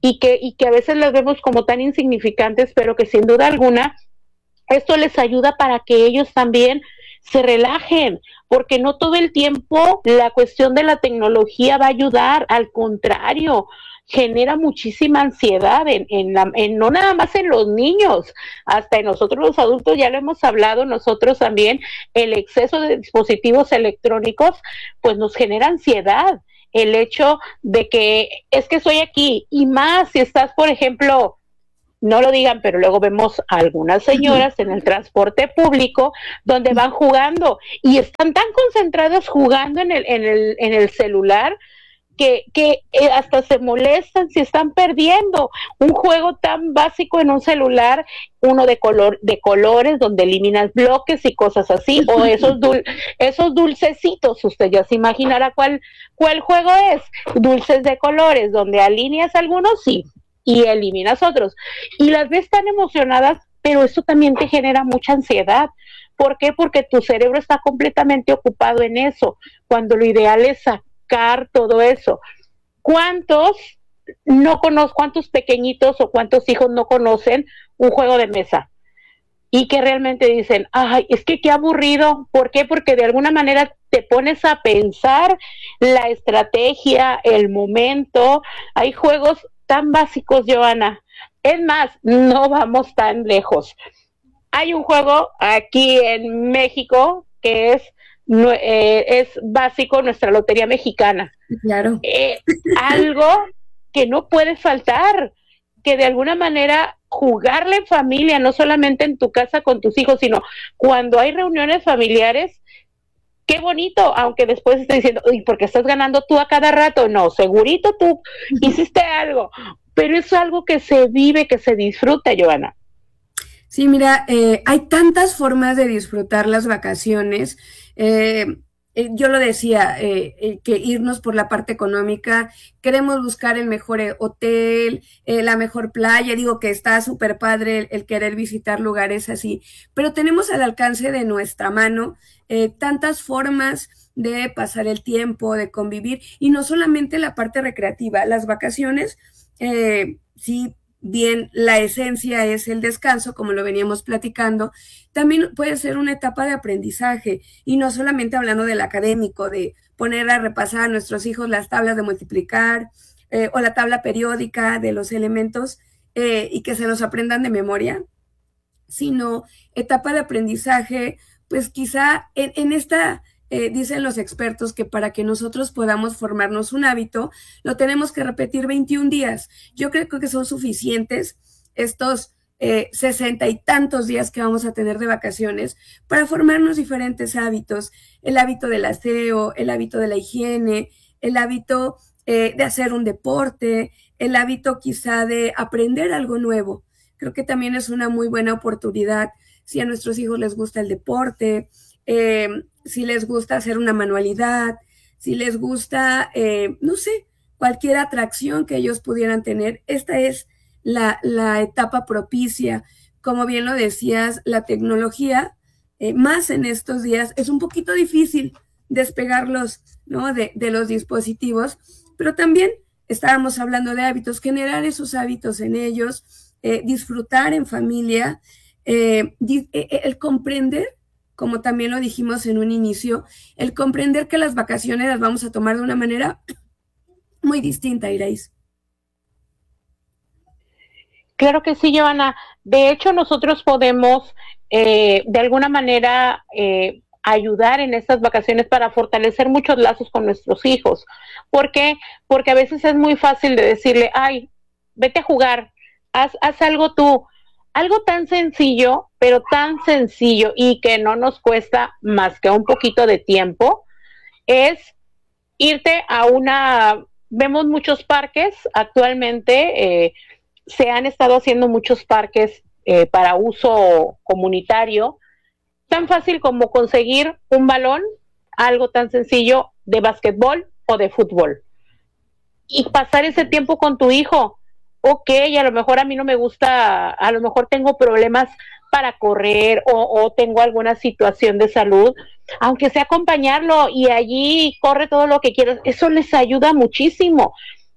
y que, y que a veces las vemos como tan insignificantes, pero que sin duda alguna esto les ayuda para que ellos también se relajen, porque no todo el tiempo la cuestión de la tecnología va a ayudar, al contrario, genera muchísima ansiedad, en, en la, en, no nada más en los niños, hasta en nosotros los adultos, ya lo hemos hablado nosotros también, el exceso de dispositivos electrónicos pues nos genera ansiedad, el hecho de que es que estoy aquí, y más si estás, por ejemplo, no lo digan, pero luego vemos a algunas señoras en el transporte público donde van jugando y están tan concentradas jugando en el, en el, en el celular que, que eh, hasta se molestan si están perdiendo un juego tan básico en un celular, uno de color, de colores donde eliminas bloques y cosas así, o esos dul, esos dulcecitos, usted ya se imaginará cuál, cuál juego es, dulces de colores, donde alineas algunos, sí, y eliminas otros, y las ves tan emocionadas, pero eso también te genera mucha ansiedad. ¿Por qué? Porque tu cerebro está completamente ocupado en eso, cuando lo ideal es sacar todo eso. ¿Cuántos no conozco, cuántos pequeñitos o cuántos hijos no conocen un juego de mesa? Y que realmente dicen, ay, es que qué aburrido. ¿Por qué? Porque de alguna manera te pones a pensar la estrategia, el momento. Hay juegos tan básicos, Joana. Es más, no vamos tan lejos. Hay un juego aquí en México que es, eh, es básico, nuestra lotería mexicana. Claro. Eh, algo que no puede faltar, que de alguna manera jugarle en familia, no solamente en tu casa con tus hijos, sino cuando hay reuniones familiares. Qué bonito, aunque después esté diciendo, uy, porque estás ganando tú a cada rato. No, segurito tú hiciste algo, pero es algo que se vive, que se disfruta, Joana. Sí, mira, eh, hay tantas formas de disfrutar las vacaciones. Eh, eh, yo lo decía, eh, eh, que irnos por la parte económica, queremos buscar el mejor eh, hotel, eh, la mejor playa, digo que está súper padre el, el querer visitar lugares así, pero tenemos al alcance de nuestra mano eh, tantas formas de pasar el tiempo, de convivir, y no solamente la parte recreativa, las vacaciones, eh, sí, bien, la esencia es el descanso, como lo veníamos platicando, también puede ser una etapa de aprendizaje, y no solamente hablando del académico, de poner a repasar a nuestros hijos las tablas de multiplicar, eh, o la tabla periódica de los elementos, eh, y que se los aprendan de memoria, sino etapa de aprendizaje, pues quizá en, en esta... Eh, dicen los expertos que para que nosotros podamos formarnos un hábito, lo tenemos que repetir veintiún días. Yo creo que son suficientes estos eh, sesenta y tantos días que vamos a tener de vacaciones para formarnos diferentes hábitos. El hábito del aseo, el hábito de la higiene, el hábito eh, de hacer un deporte, el hábito quizá de aprender algo nuevo. Creo que también es una muy buena oportunidad si a nuestros hijos les gusta el deporte, eh, si les gusta hacer una manualidad, si les gusta, eh, no sé, cualquier atracción que ellos pudieran tener. Esta es la, la etapa propicia. Como bien lo decías, la tecnología, eh, más en estos días, es un poquito difícil despegarlos, ¿no? de, de los dispositivos, pero también estábamos hablando de hábitos, generar esos hábitos en ellos, eh, disfrutar en familia, eh, di, eh, el comprender, como también lo dijimos en un inicio, el comprender que las vacaciones las vamos a tomar de una manera muy distinta, Iraís. Claro que sí, Joana. De hecho, nosotros podemos, eh, de alguna manera, eh, ayudar en estas vacaciones para fortalecer muchos lazos con nuestros hijos. ¿Por qué? Porque a veces es muy fácil de decirle, ay, vete a jugar, haz, haz algo tú. Algo tan sencillo, pero tan sencillo y que no nos cuesta más que un poquito de tiempo, es irte a una... Vemos muchos parques actualmente, eh, se han estado haciendo muchos parques eh, para uso comunitario, tan fácil como conseguir un balón, algo tan sencillo de básquetbol o de fútbol, y pasar ese tiempo con tu hijo. Ok, a lo mejor a mí no me gusta, a lo mejor tengo problemas para correr o, o tengo alguna situación de salud, aunque sea acompañarlo y allí corre todo lo que quieras, eso les ayuda muchísimo.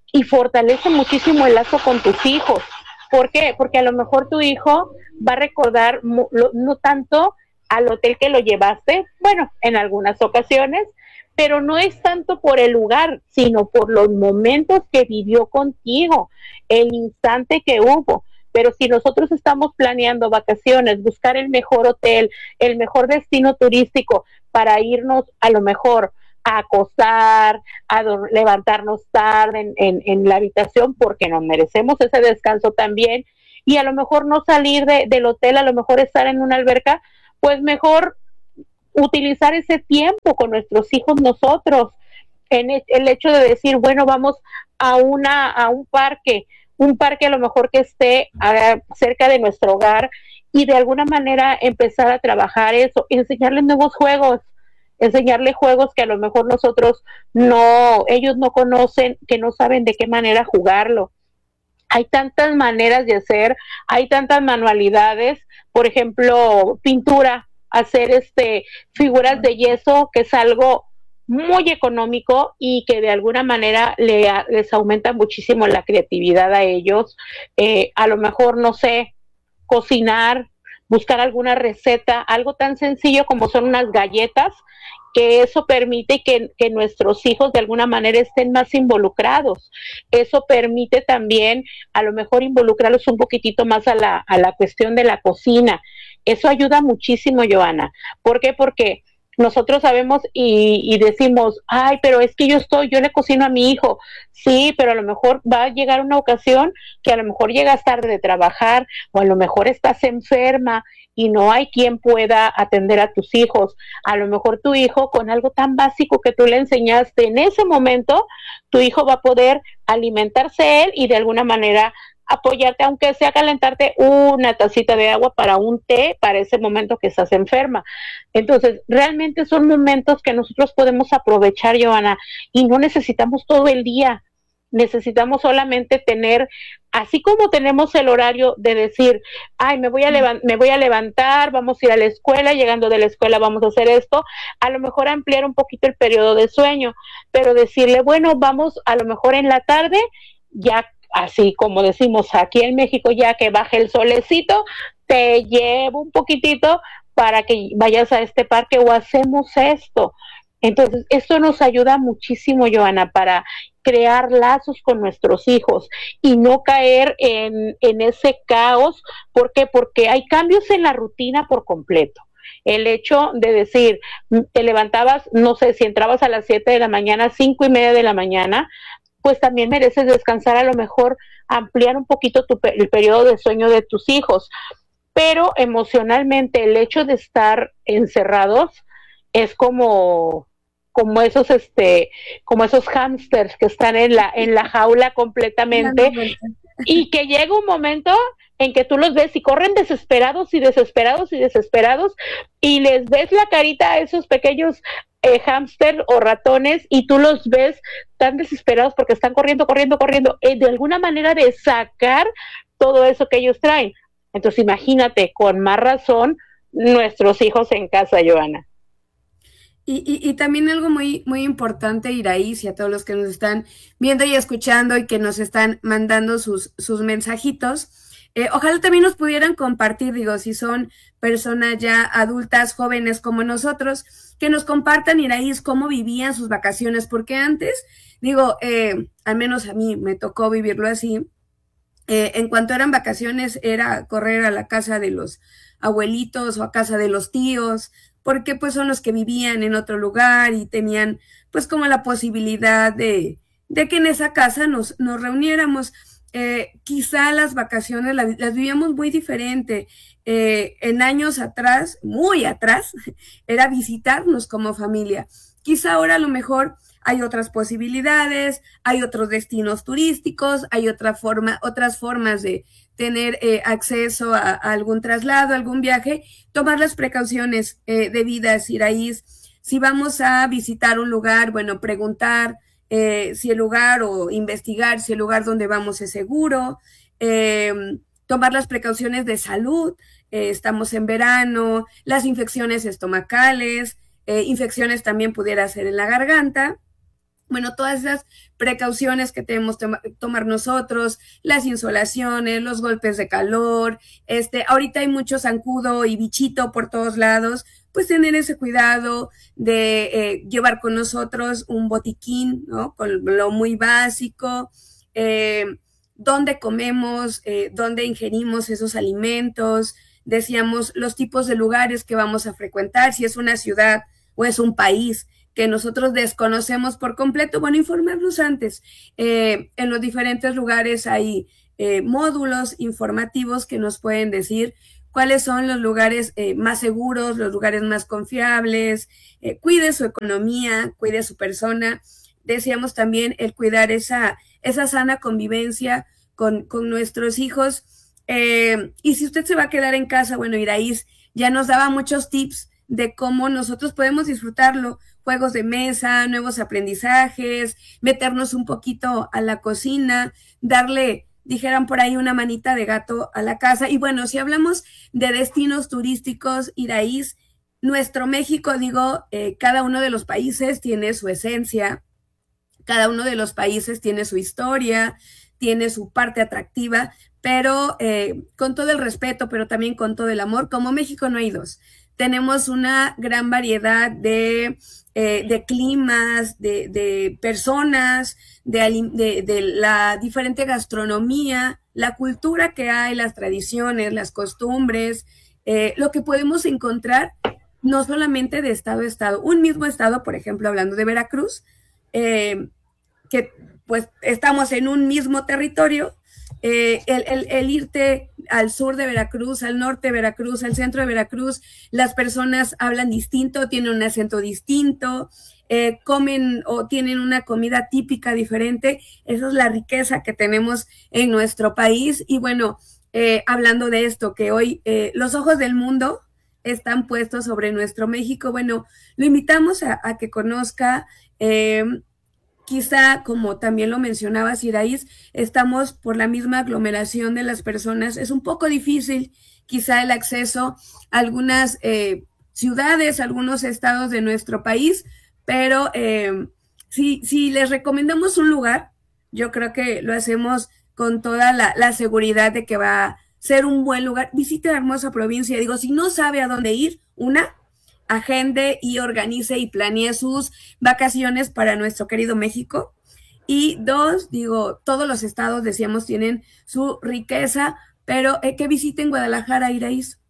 y fortalece muchísimo el lazo con tus hijos. ¿Por qué? Porque a lo mejor tu hijo va a recordar no, no tanto al hotel que lo llevaste, bueno, en algunas ocasiones, pero no es tanto por el lugar, sino por los momentos que vivió contigo, el instante que hubo. Pero si nosotros estamos planeando vacaciones, buscar el mejor hotel, el mejor destino turístico para irnos a lo mejor a acostar, a levantarnos tarde en, en, en la habitación porque nos merecemos ese descanso también, y a lo mejor no salir de, del hotel, a lo mejor estar en una alberca, pues mejor utilizar ese tiempo con nuestros hijos nosotros, en el, el hecho de decir, bueno, vamos a una a un parque, un parque a lo mejor que esté a, cerca de nuestro hogar, y de alguna manera empezar a trabajar eso, enseñarles nuevos juegos, enseñarle juegos que a lo mejor nosotros no, ellos no conocen, que no saben de qué manera jugarlo. Hay tantas maneras de hacer, hay tantas manualidades, por ejemplo, pintura, hacer este figuras de yeso, que es algo muy económico y que de alguna manera le, les aumenta muchísimo la creatividad a ellos. Eh, a lo mejor, no sé, cocinar, buscar alguna receta, algo tan sencillo como son unas galletas, que eso permite que, que nuestros hijos de alguna manera estén más involucrados. Eso permite también a lo mejor involucrarlos un poquitito más a la, a la cuestión de la cocina. Eso ayuda muchísimo, Joana. ¿Por qué? Porque nosotros sabemos y, y decimos, ay, pero es que yo estoy, yo le cocino a mi hijo. Sí, pero a lo mejor va a llegar una ocasión que a lo mejor llegas tarde de trabajar, o a lo mejor estás enferma y no hay quien pueda atender a tus hijos. A lo mejor tu hijo, con algo tan básico que tú le enseñaste en ese momento, tu hijo va a poder alimentarse él y de alguna manera apoyarte, aunque sea calentarte una tacita de agua para un té, para ese momento que estás enferma. Entonces, realmente son momentos que nosotros podemos aprovechar, Joana, y no necesitamos todo el día. Necesitamos solamente tener, así como tenemos el horario de decir, ay, me voy a levant- me voy a levantar, vamos a ir a la escuela, llegando de la escuela vamos a hacer esto, a lo mejor ampliar un poquito el periodo de sueño, pero decirle, bueno, vamos a lo mejor en la tarde, ya así como decimos aquí en México, ya que baje el solecito, te llevo un poquitito para que vayas a este parque o hacemos esto. Entonces, esto nos ayuda muchísimo, Joana, para crear lazos con nuestros hijos y no caer en, en ese caos. ¿Por qué? Porque hay cambios en la rutina por completo. El hecho de decir, te levantabas, no sé, si entrabas a las siete de la mañana, cinco y media de la mañana, pues también mereces descansar, a lo mejor ampliar un poquito tu, el periodo de sueño de tus hijos. Pero emocionalmente el hecho de estar encerrados es como... como esos este como esos hámsters que están en la en la jaula completamente, y que llega un momento en que tú los ves y corren desesperados y desesperados y desesperados y les ves la carita a esos pequeños eh, hámster o ratones, y tú los ves tan desesperados porque están corriendo, corriendo, corriendo, eh, de alguna manera de sacar todo eso que ellos traen. Entonces imagínate, con más razón, nuestros hijos en casa, Joana. Y, y, y también algo muy, muy importante, Iraíz, y a todos los que nos están viendo y escuchando y que nos están mandando sus, sus mensajitos, eh, ojalá también nos pudieran compartir, digo, si son personas ya adultas, jóvenes como nosotros, que nos compartan, Iraíz, cómo vivían sus vacaciones, porque antes, digo, eh, al menos a mí me tocó vivirlo así, eh, en cuanto eran vacaciones era correr a la casa de los abuelitos o a casa de los tíos, porque pues son los que vivían en otro lugar y tenían pues como la posibilidad de, de que en esa casa nos, nos reuniéramos. Eh, quizá las vacaciones la, las vivíamos muy diferente. Eh, en años atrás, muy atrás, era visitarnos como familia. Quizá ahora a lo mejor hay otras posibilidades, hay otros destinos turísticos, hay otra forma, otras formas de tener eh, acceso a, a algún traslado, algún viaje, tomar las precauciones eh, debidas, Iraíz. Si vamos a visitar un lugar, bueno, preguntar eh, si el lugar o investigar si el lugar donde vamos es seguro, eh, tomar las precauciones de salud, eh, estamos en verano, las infecciones estomacales, eh, infecciones también pudiera ser en la garganta. Bueno, todas esas precauciones que debemos to- tomar nosotros, las insolaciones, los golpes de calor, este, ahorita hay mucho zancudo y bichito por todos lados, pues tener ese cuidado de eh, llevar con nosotros un botiquín, ¿no? Con lo muy básico, eh, dónde comemos, eh, dónde ingerimos esos alimentos, decíamos los tipos de lugares que vamos a frecuentar, si es una ciudad o es un país que nosotros desconocemos por completo, bueno, informarnos antes. Eh, en los diferentes lugares hay eh, módulos informativos que nos pueden decir cuáles son los lugares eh, más seguros, los lugares más confiables, eh, cuide su economía, cuide su persona. Decíamos también el cuidar esa, esa sana convivencia con, con nuestros hijos. Eh, y si usted se va a quedar en casa, bueno, Iraíz ya nos daba muchos tips de cómo nosotros podemos disfrutarlo, juegos de mesa, nuevos aprendizajes, meternos un poquito a la cocina, darle, dijeran por ahí, una manita de gato a la casa. Y bueno, si hablamos de destinos turísticos, Iraíz, nuestro México, digo, eh, cada uno de los países tiene su esencia, cada uno de los países tiene su historia, tiene su parte atractiva, pero eh, con todo el respeto, pero también con todo el amor, como México no hay dos. Tenemos una gran variedad de, eh, de climas, de, de personas, de, de, de la diferente gastronomía, la cultura que hay, las tradiciones, las costumbres, eh, lo que podemos encontrar no solamente de estado a estado. Un mismo estado, por ejemplo, hablando de Veracruz, eh, que pues estamos en un mismo territorio, Eh, el, el, el irte al sur de Veracruz, al norte de Veracruz, al centro de Veracruz, las personas hablan distinto, tienen un acento distinto, eh, comen o tienen una comida típica diferente. Esa es la riqueza que tenemos en nuestro país. Y bueno, eh, hablando de esto, que hoy eh, los ojos del mundo están puestos sobre nuestro México, bueno, lo invitamos a, a que conozca. eh, Quizá, como también lo mencionabas, Iraíz, estamos por la misma aglomeración de las personas. Es un poco difícil quizá el acceso a algunas eh, ciudades, algunos estados de nuestro país, pero eh, si, si les recomendamos un lugar, yo creo que lo hacemos con toda la, la seguridad de que va a ser un buen lugar. Visite la hermosa provincia. Digo, si no sabe a dónde ir, una, agende y organice y planee sus vacaciones para nuestro querido México. Y dos, digo, todos los estados, decíamos, tienen su riqueza, pero eh, que visiten Guadalajara, Iraíz.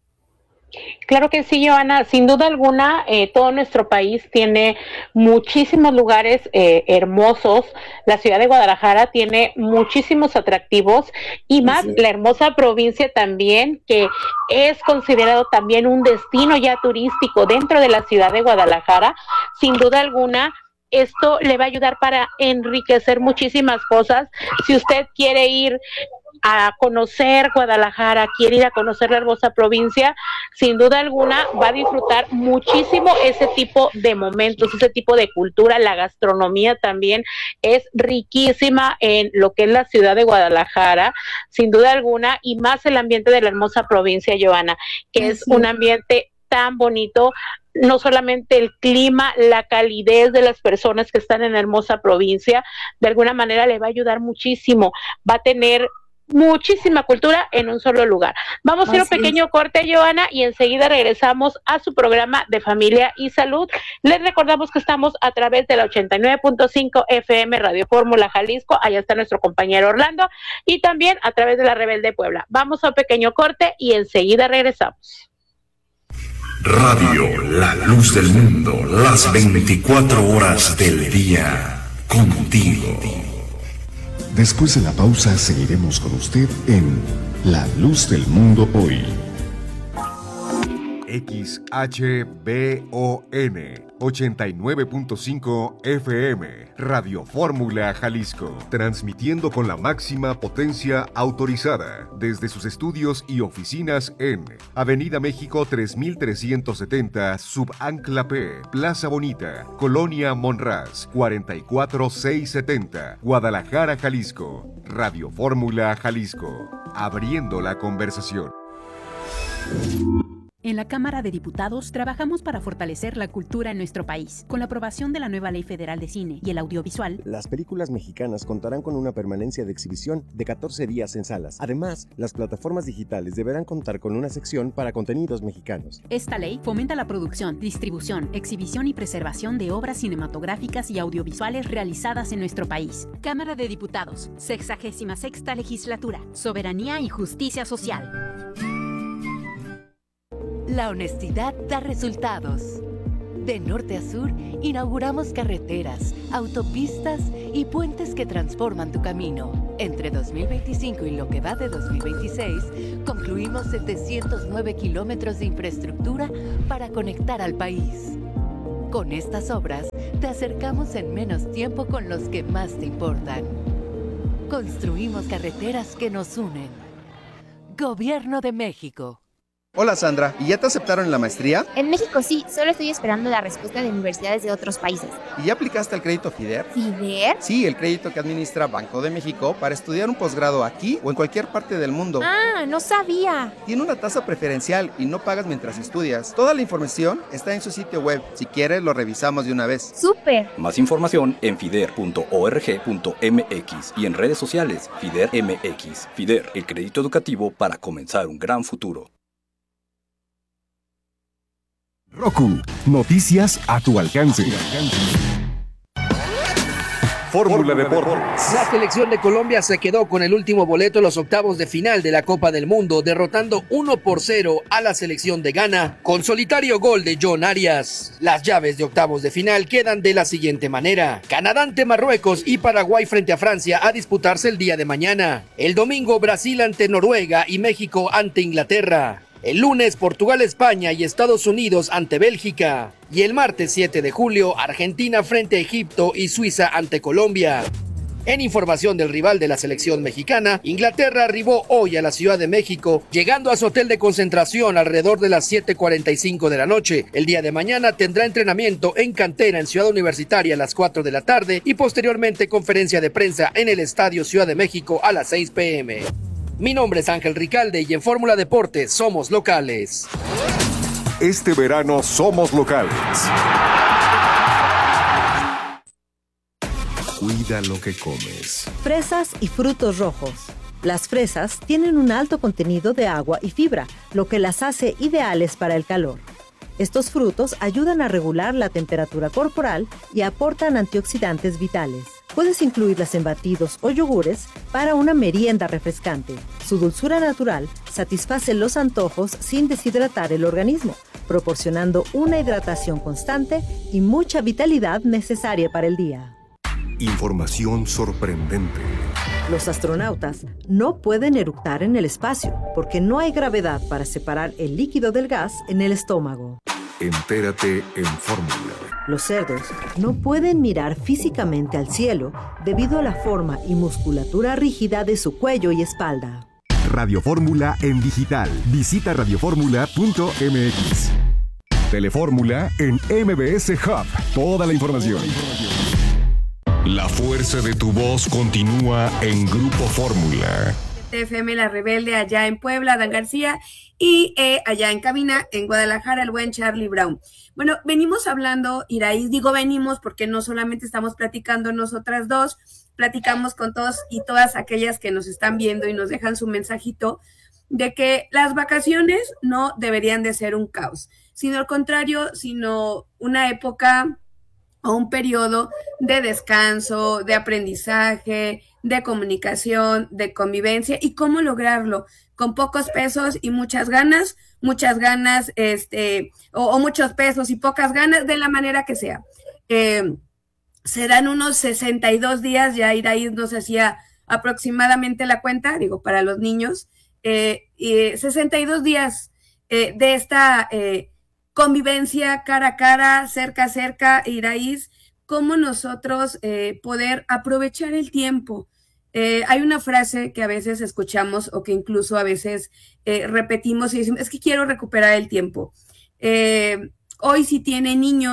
Claro que sí, Joana, sin duda alguna, eh, todo nuestro país tiene muchísimos lugares eh, hermosos. La ciudad de Guadalajara tiene muchísimos atractivos y más sí. La hermosa provincia también, que es considerado también un destino ya turístico dentro de la ciudad de Guadalajara. Sin duda alguna, esto le va a ayudar para enriquecer muchísimas cosas. Si usted quiere ir a conocer Guadalajara, quiere ir a conocer la hermosa provincia, sin duda alguna va a disfrutar muchísimo ese tipo de momentos, ese tipo de cultura. La gastronomía también es riquísima en lo que es la ciudad de Guadalajara, sin duda alguna, y más el ambiente de la hermosa provincia, Joana, que es un ambiente tan bonito. No solamente el clima, la calidez de las personas que están en la hermosa provincia, de alguna manera le va a ayudar muchísimo, va a tener muchísima cultura en un solo lugar. Vamos a ir a un pequeño corte, Joana, y enseguida regresamos a su programa de Familia y Salud. Les recordamos que estamos a través de la ochenta y nueve punto cinco F M Radio Fórmula Jalisco, allá está nuestro compañero Orlando, y también a través de la Rebelde Puebla. Vamos a un pequeño corte y enseguida regresamos. Radio La Luz del Mundo, las veinticuatro horas del día, contigo. Después de la pausa seguiremos con usted en La Luz del Mundo Hoy. X H B O N ochenta y nueve punto cinco F M, Radio Fórmula Jalisco, transmitiendo con la máxima potencia autorizada desde sus estudios y oficinas en Avenida México tres mil trescientos setenta, Subancla P, Plaza Bonita, Colonia Monraz, cuarenta y cuatro mil seiscientos setenta, Guadalajara, Jalisco. Radio Fórmula Jalisco, abriendo la conversación. En la Cámara de Diputados trabajamos para fortalecer la cultura en nuestro país. Con la aprobación de la nueva Ley Federal de Cine y el Audiovisual, las películas mexicanas contarán con una permanencia de exhibición de catorce días en salas. Además, las plataformas digitales deberán contar con una sección para contenidos mexicanos. Esta ley fomenta la producción, distribución, exhibición y preservación de obras cinematográficas y audiovisuales realizadas en nuestro país. Cámara de Diputados, sexagésima sexta legislatura, soberanía y justicia social. La honestidad da resultados. De norte a sur, inauguramos carreteras, autopistas y puentes que transforman tu camino. Entre dos mil veinticinco y lo que va de dos mil veintiséis, concluimos setecientos nueve kilómetros de infraestructura para conectar al país. Con estas obras, te acercamos en menos tiempo con los que más te importan. Construimos carreteras que nos unen. Gobierno de México. Hola Sandra, ¿y ya te aceptaron en la maestría? En México sí, solo estoy esperando la respuesta de universidades de otros países. ¿Y ya aplicaste al crédito FIDER? ¿FIDER? Sí, el crédito que administra Banco de México para estudiar un posgrado aquí o en cualquier parte del mundo. Ah, no sabía. Tiene una tasa preferencial y no pagas mientras estudias. Toda la información está en su sitio web. Si quieres, lo revisamos de una vez. ¡Súper! Más información en fider punto org punto m x y en redes sociales FIDER M X. FIDER, el crédito educativo para comenzar un gran futuro. Roku, noticias a tu alcance. Fórmula Deportes. La selección de Colombia se quedó con el último boleto en los octavos de final de la Copa del Mundo, derrotando uno por cero a la selección de Ghana, con solitario gol de John Arias. Las llaves de octavos de final quedan de la siguiente manera: Canadá ante Marruecos y Paraguay frente a Francia a disputarse el día de mañana. El domingo, Brasil ante Noruega y México ante Inglaterra. El lunes, Portugal, España y Estados Unidos ante Bélgica. Y el martes siete de julio, Argentina frente a Egipto y Suiza ante Colombia. En información del rival de la selección mexicana, Inglaterra arribó hoy a la Ciudad de México, llegando a su hotel de concentración alrededor de las siete cuarenta y cinco de la noche. El día de mañana tendrá entrenamiento en cantera en Ciudad Universitaria a las cuatro de la tarde y posteriormente conferencia de prensa en el Estadio Ciudad de México a las seis pe eme. Mi nombre es Ángel Ricalde y en Fórmula Deportes somos locales. Este verano somos locales. Cuida lo que comes. Fresas y frutos rojos. Las fresas tienen un alto contenido de agua y fibra, lo que las hace ideales para el calor. Estos frutos ayudan a regular la temperatura corporal y aportan antioxidantes vitales. Puedes incluirlas en batidos o yogures para una merienda refrescante. Su dulzura natural satisface los antojos sin deshidratar el organismo, proporcionando una hidratación constante y mucha vitalidad necesaria para el día. Información sorprendente. Los astronautas no pueden eructar en el espacio porque no hay gravedad para separar el líquido del gas en el estómago. Entérate en Fórmula. Los cerdos no pueden mirar físicamente al cielo debido a la forma y musculatura rígida de su cuello y espalda. Radio Fórmula en digital. Visita radio fórmula punto m x. Telefórmula en M B S Hub. Toda la información. La fuerza de tu voz continúa en Grupo Fórmula. F M La Rebelde allá en Puebla, Dan García, y eh, allá en cabina, en Guadalajara, el buen Charlie Brown. Bueno, venimos hablando, Iraí, digo venimos porque no solamente estamos platicando nosotras dos, platicamos con todos y todas aquellas que nos están viendo y nos dejan su mensajito de que las vacaciones no deberían de ser un caos, sino al contrario, sino una época o un periodo de descanso, de aprendizaje, de comunicación, de convivencia. ¿Y cómo lograrlo? Con pocos pesos y muchas ganas, muchas ganas, este, o, o muchos pesos y pocas ganas, de la manera que sea. Eh, serán unos sesenta y dos días, ya Iraí nos hacía aproximadamente la cuenta, digo, para los niños, eh, y sesenta y dos días eh, de esta eh, convivencia cara a cara, cerca a cerca, Iraíz, cómo nosotros eh, poder aprovechar el tiempo. Eh, hay una frase que a veces escuchamos o que incluso a veces eh, repetimos y decimos, es que quiero recuperar el tiempo. Eh, hoy si tiene niños,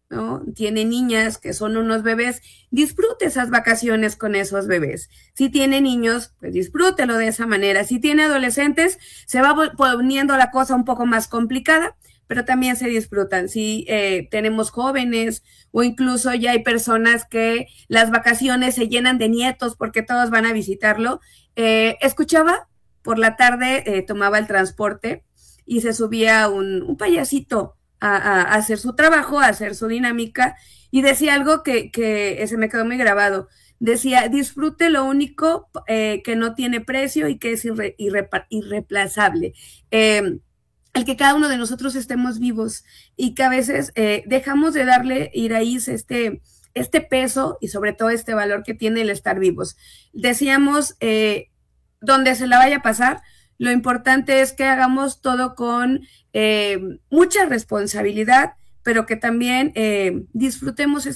¿no? Tiene niñas que son unos bebés, disfrute esas vacaciones con esos bebés. Si tiene niños, pues disfrútelo de esa manera. Si tiene adolescentes, se va poniendo la cosa un poco más complicada, pero también se disfrutan. Si eh, tenemos jóvenes o incluso ya hay personas que las vacaciones se llenan de nietos porque todos van a visitarlo. Eh, escuchaba por la tarde, eh, tomaba el transporte y se subía un, un payasito a, a, a hacer su trabajo, a hacer su dinámica, y decía algo que, que se me quedó muy grabado. Decía, disfrute lo único eh, que no tiene precio y que es irre, irrepa, irreemplazable. Eh, el que cada uno de nosotros estemos vivos y que a veces eh, dejamos de darle, Iraíz, este, este peso y sobre todo este valor que tiene el estar vivos. Decíamos, eh, donde se la vaya a pasar, lo importante es que hagamos todo con eh, mucha responsabilidad, pero que también eh, disfrutemos